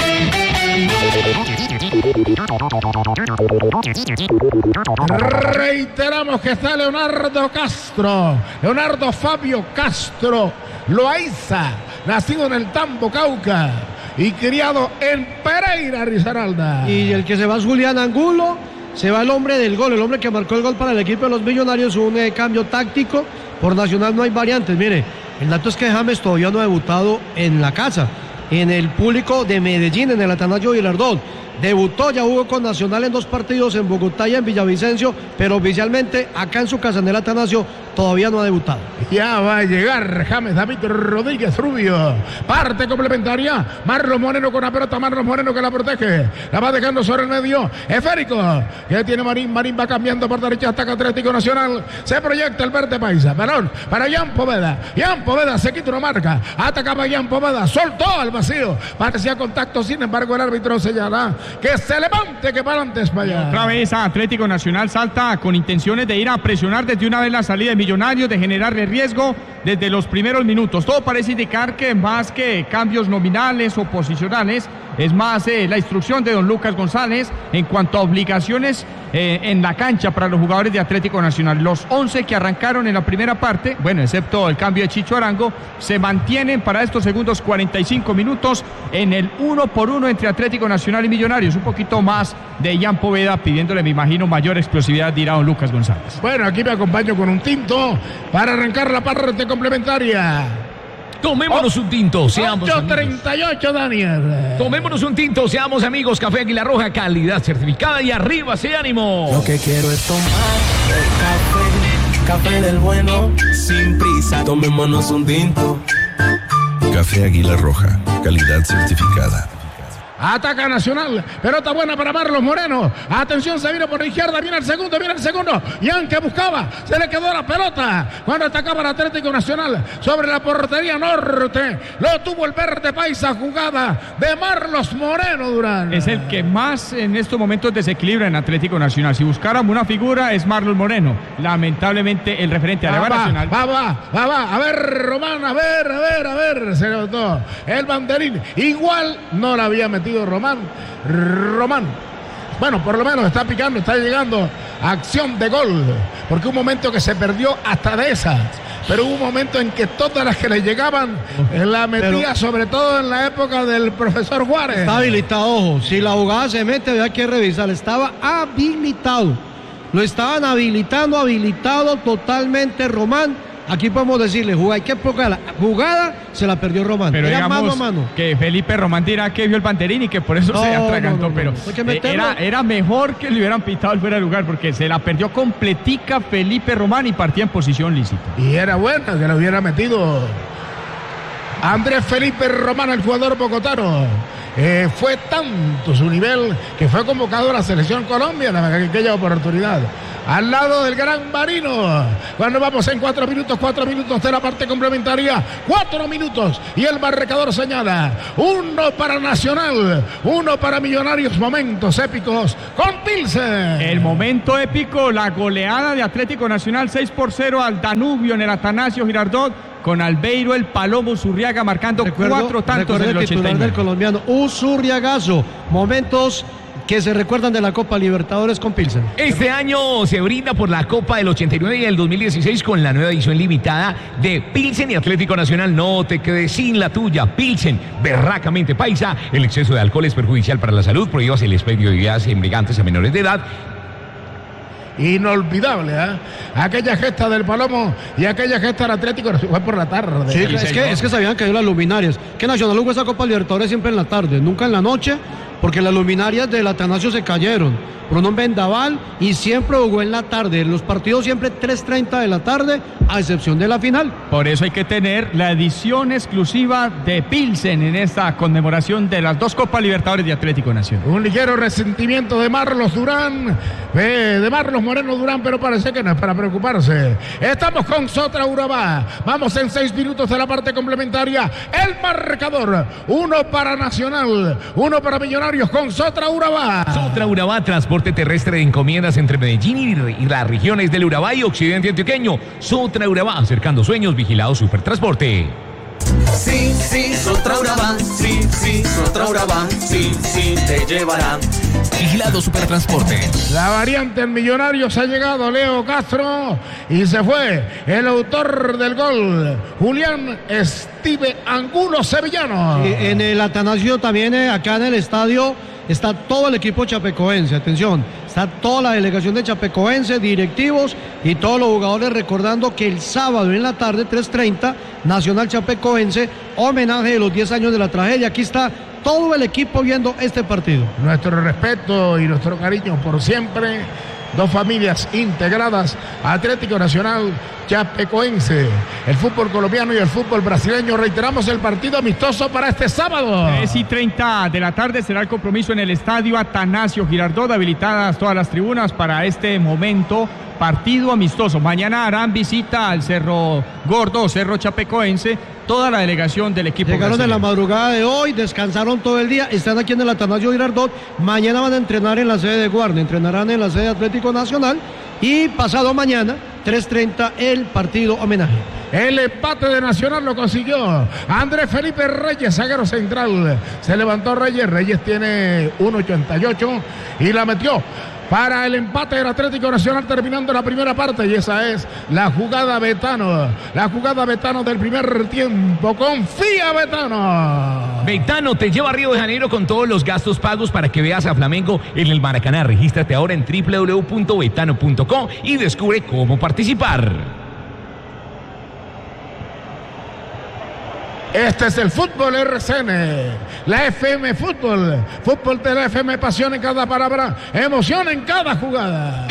Reiteramos que está Leonardo Castro, Leonardo Fabio Castro Loaiza, nacido en el Tambo, Cauca, y criado en Pereira, Risaralda. Y el que se va es Julián Angulo, se va el hombre del gol, el hombre que marcó el gol para el equipo de los Millonarios. Un eh, cambio táctico, por Nacional no hay variantes. Mire, el dato es que James todavía no ha debutado en la casa, en el público de Medellín, en el Atanasio Girardot. Debutó, ya jugó con Nacional en dos partidos en Bogotá y en Villavicencio, pero oficialmente acá en su casa, en el Atanasio, todavía no ha debutado. Ya va a llegar James David Rodríguez Rubio. Parte complementaria. Marlon Moreno con la pelota. Marlon Moreno que la protege. La va dejando sobre el medio. Esférico. Que tiene Marín. Marín va cambiando por derecha. Ataca Atlético Nacional. Se proyecta el verde paisa. Balón para Jan Poveda. Jan Poveda se quita una marca. Atacaba Jan Poveda. Soltó al vacío. Parecía contacto. Sin embargo, el árbitro señala que se levante, que para antes para allá. Otra vez Atlético Nacional salta con intenciones de ir a presionar desde una vez la salida de Millonarios, de generarle riesgo desde los primeros minutos. Todo parece indicar que más que cambios nominales o posicionales, es más eh, la instrucción de don Lucas González en cuanto a obligaciones eh, en la cancha para los jugadores de Atlético Nacional. Los once que arrancaron en la primera parte, bueno, excepto el cambio de Chicho Arango, se mantienen para estos segundos cuarenta y cinco minutos en el uno por uno entre Atlético Nacional y Millonarios. Un poquito más de Jan Poveda pidiéndole, me imagino, mayor explosividad, dirá don Lucas González. Bueno, aquí me acompaño con un tinto para arrancar la parte complementaria. Tomémonos un tinto, seamos ocho treinta y ocho, Daniel. Tomémonos un tinto, seamos amigos. Café Águila Roja, calidad certificada y arriba ese ánimo. Lo que quiero es tomar café, café del bueno, sin prisa. Tomémonos un tinto. Café Águila Roja, calidad certificada. Ataca Nacional. Pelota buena para Marlos Moreno. Atención, se vino por la izquierda. Viene el segundo, viene el segundo. Y aunque buscaba, se le quedó la pelota. Cuando atacaba el Atlético Nacional sobre la portería norte. Lo tuvo el verde paisa. Jugada de Marlos Moreno Durán. Es el que más en estos momentos desequilibra en Atlético Nacional. Si buscáramos una figura, es Marlos Moreno. Lamentablemente, el referente a la va, Nacional. Va, va, va, va. A ver, Román, a ver, a ver, a ver. Se notó el banderín. Igual no la había metido Román, Román, bueno, por lo menos está picando, está llegando a acción de gol, porque un momento que se perdió hasta de esas, pero hubo un momento en que todas las que le llegaban la metía, pero, sobre todo en la época del profesor Juárez. Está habilitado, ojo, si la jugada se mete había que revisar, estaba habilitado, lo estaban habilitando, habilitado totalmente Román. Aquí podemos decirle, jugada, hay que la jugada, se la perdió Román. Pero era mano a mano. Que Felipe Román dirá que vio el banderín y que por eso no, se atragantó, no, no, no. pero eh, era, era mejor que le hubieran pitado el fuera de lugar, porque se la perdió completica Felipe Román y partía en posición lícita. Y era buena que lo hubiera metido Andrés Felipe Román, el jugador bogotano. Eh, fue tanto su nivel que fue convocado a la selección Colombia en aquella oportunidad. Al lado del gran Marino. Cuando vamos en cuatro minutos, cuatro minutos de la parte complementaria. Cuatro minutos. Y el marcador señala. Uno para Nacional. Uno para Millonarios. Momentos épicos con Pilsen. El momento épico. La goleada de Atlético Nacional. seis por cero al Danubio en el Atanasio Girardot. Con Albeiro, el Palomo Zurriaga marcando recuerdo, cuatro tantos en el ochenta y nueve. Del colombiano. Un Zurriagazo. Momentos que se recuerdan de la Copa Libertadores con Pilsen. Este año se brinda por la Copa del ochenta y nueve y el dos mil dieciséis con la nueva edición limitada de Pilsen y Atlético Nacional. No te quedes sin la tuya. Pilsen, berracamente paisa. El exceso de alcohol es perjudicial para la salud. Prohíbas el expendio de bebidas embriagantes a menores de edad. Inolvidable, ¿eh? Aquella gesta del Palomo y aquella gesta del Atlético fue por la tarde. Sí, es que, es que se habían caído las luminarias. Que Nacional jugó esa Copa Libertadores siempre en la tarde, nunca en la noche, porque las luminarias del Atanasio se cayeron por un vendaval y siempre jugó en la tarde. Los partidos siempre tres treinta de la tarde, a excepción de la final. Por eso hay que tener la edición exclusiva de Pilsen en esta conmemoración de las dos Copas Libertadores de Atlético Nacional. Un ligero resentimiento de Marlos Durán, eh, de Marlos Moreno Durán, pero parece que no es para preocuparse. Estamos con Sotra Urabá. Vamos en seis minutos de la parte complementaria. El marcador, uno para Nacional, uno para Millonarios con Sotra Urabá. Sotra Urabá, transporte terrestre de encomiendas entre Medellín y las regiones del Urabá y Occidente Antioqueño. Sotra Urabá, acercando sueños, vigilado Supertransporte. Sí, sí, Sotra Urabá, sí, sí, Sotra Urabá, sí, sí, te llevarán. Vigilado Supertransporte. La variante en Millonarios ha llegado Leo Castro y se fue el autor del gol, Julián Steve Angulo Sevillano. Y en el Atanasio también, eh, acá en el estadio, está todo el equipo chapecoense, atención, está toda la delegación de chapecoense, directivos y todos los jugadores, recordando que el sábado en la tarde, tres treinta, Nacional Chapecoense, homenaje de los diez años de la tragedia. Aquí está todo el equipo viendo este partido. Nuestro respeto y nuestro cariño por siempre. Dos familias integradas, Atlético Nacional Chapecoense, el fútbol colombiano y el fútbol brasileño. Reiteramos el partido amistoso para este sábado. tres y treinta de la tarde será el compromiso en el estadio Atanasio Girardot, habilitadas todas las tribunas para este momento. Partido amistoso. Mañana harán visita al Cerro Gordo, Cerro Chapecoense, toda la delegación del equipo. Llegaron brasileño. en la madrugada de hoy, descansaron todo el día, están aquí en el Atanasio Girardot. Mañana van a entrenar en la sede de Guardia, entrenarán en la sede de Atlético Nacional y pasado mañana, tres treinta, el partido homenaje. El empate de Nacional lo consiguió Andrés Felipe Reyes, zaguero central. Se levantó Reyes, Reyes tiene uno ochenta y ocho y la metió para el empate del Atlético Nacional terminando la primera parte, y esa es la jugada Betano, la jugada Betano del primer tiempo. Confía Betano. Betano te lleva a Río de Janeiro con todos los gastos pagos para que veas a Flamengo en el Maracaná. Regístrate ahora en doble u doble u doble u punto betano punto com y descubre cómo participar. Este es el Fútbol R C N, la F M Fútbol, fútbol de la F M, pasión en cada palabra, emoción en cada jugada.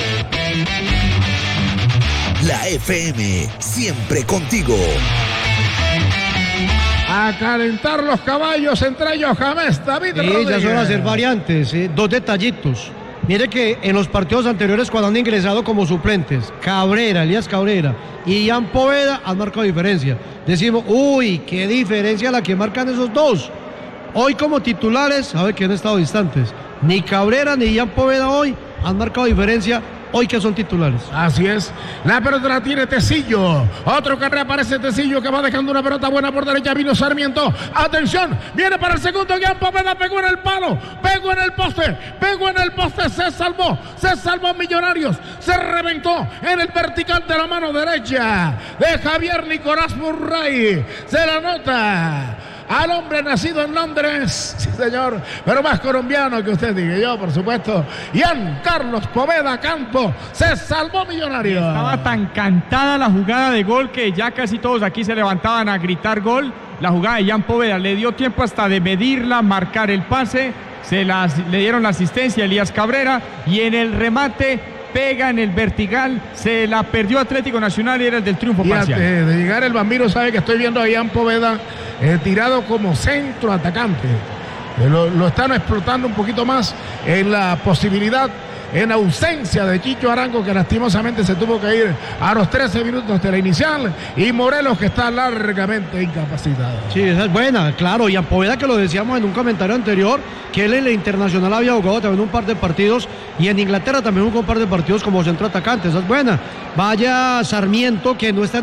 La F M, siempre contigo. a calentar los caballos, entre ellos James David Sí, Rodríguez. ya son hacer variantes, ¿eh? Dos detallitos. Mire que en los partidos anteriores, cuando han ingresado como suplentes, Cabrera, Elías Cabrera y Ian Poveda han marcado diferencia. Decimos, uy, qué diferencia la que marcan esos dos. Hoy como titulares, sabe que han estado distantes. Ni Cabrera ni Ian Poveda hoy han marcado diferencia. Hoy que son titulares. Así es. La pelota la tiene Tecillo. Otro que reaparece Tecillo que va dejando una pelota buena por derecha. Vino Sarmiento. Atención. Viene para el segundo. Ian Poveda pegó en el palo. Pegó en el poste. Pegó en el poste. Se salvó. Se salvó Millonarios. Se reventó en el vertical de la mano derecha de Javier Nicolás Murray. Se la nota al hombre nacido en Londres, sí señor, pero más colombiano que usted diga. Yo, por supuesto, Ian Carlos Poveda Campo, se salvó Millonario. Estaba tan cantada la jugada de gol que ya casi todos aquí se levantaban a gritar gol. La jugada de Ian Poveda le dio tiempo hasta de medirla, marcar el pase, se las, le dieron la asistencia a Elías Cabrera y en el remate pega en el vertical, se la perdió Atlético Nacional y era el del triunfo y parcial. Antes de llegar el Bambino sabe que estoy viendo a Ian Poveda eh, tirado como centro atacante. Eh, lo, lo están explotando un poquito más en la posibilidad, en ausencia de Chicho Arango, que lastimosamente se tuvo que ir a los trece minutos de la inicial, y Morelos, que está largamente incapacitado. Sí, esa es buena, claro. Y a Poveda, que lo decíamos en un comentario anterior, que él en la Internacional había jugado también un par de partidos, y en Inglaterra también jugó un par de partidos como centro atacante. Esa es buena. Vaya Sarmiento, que no está en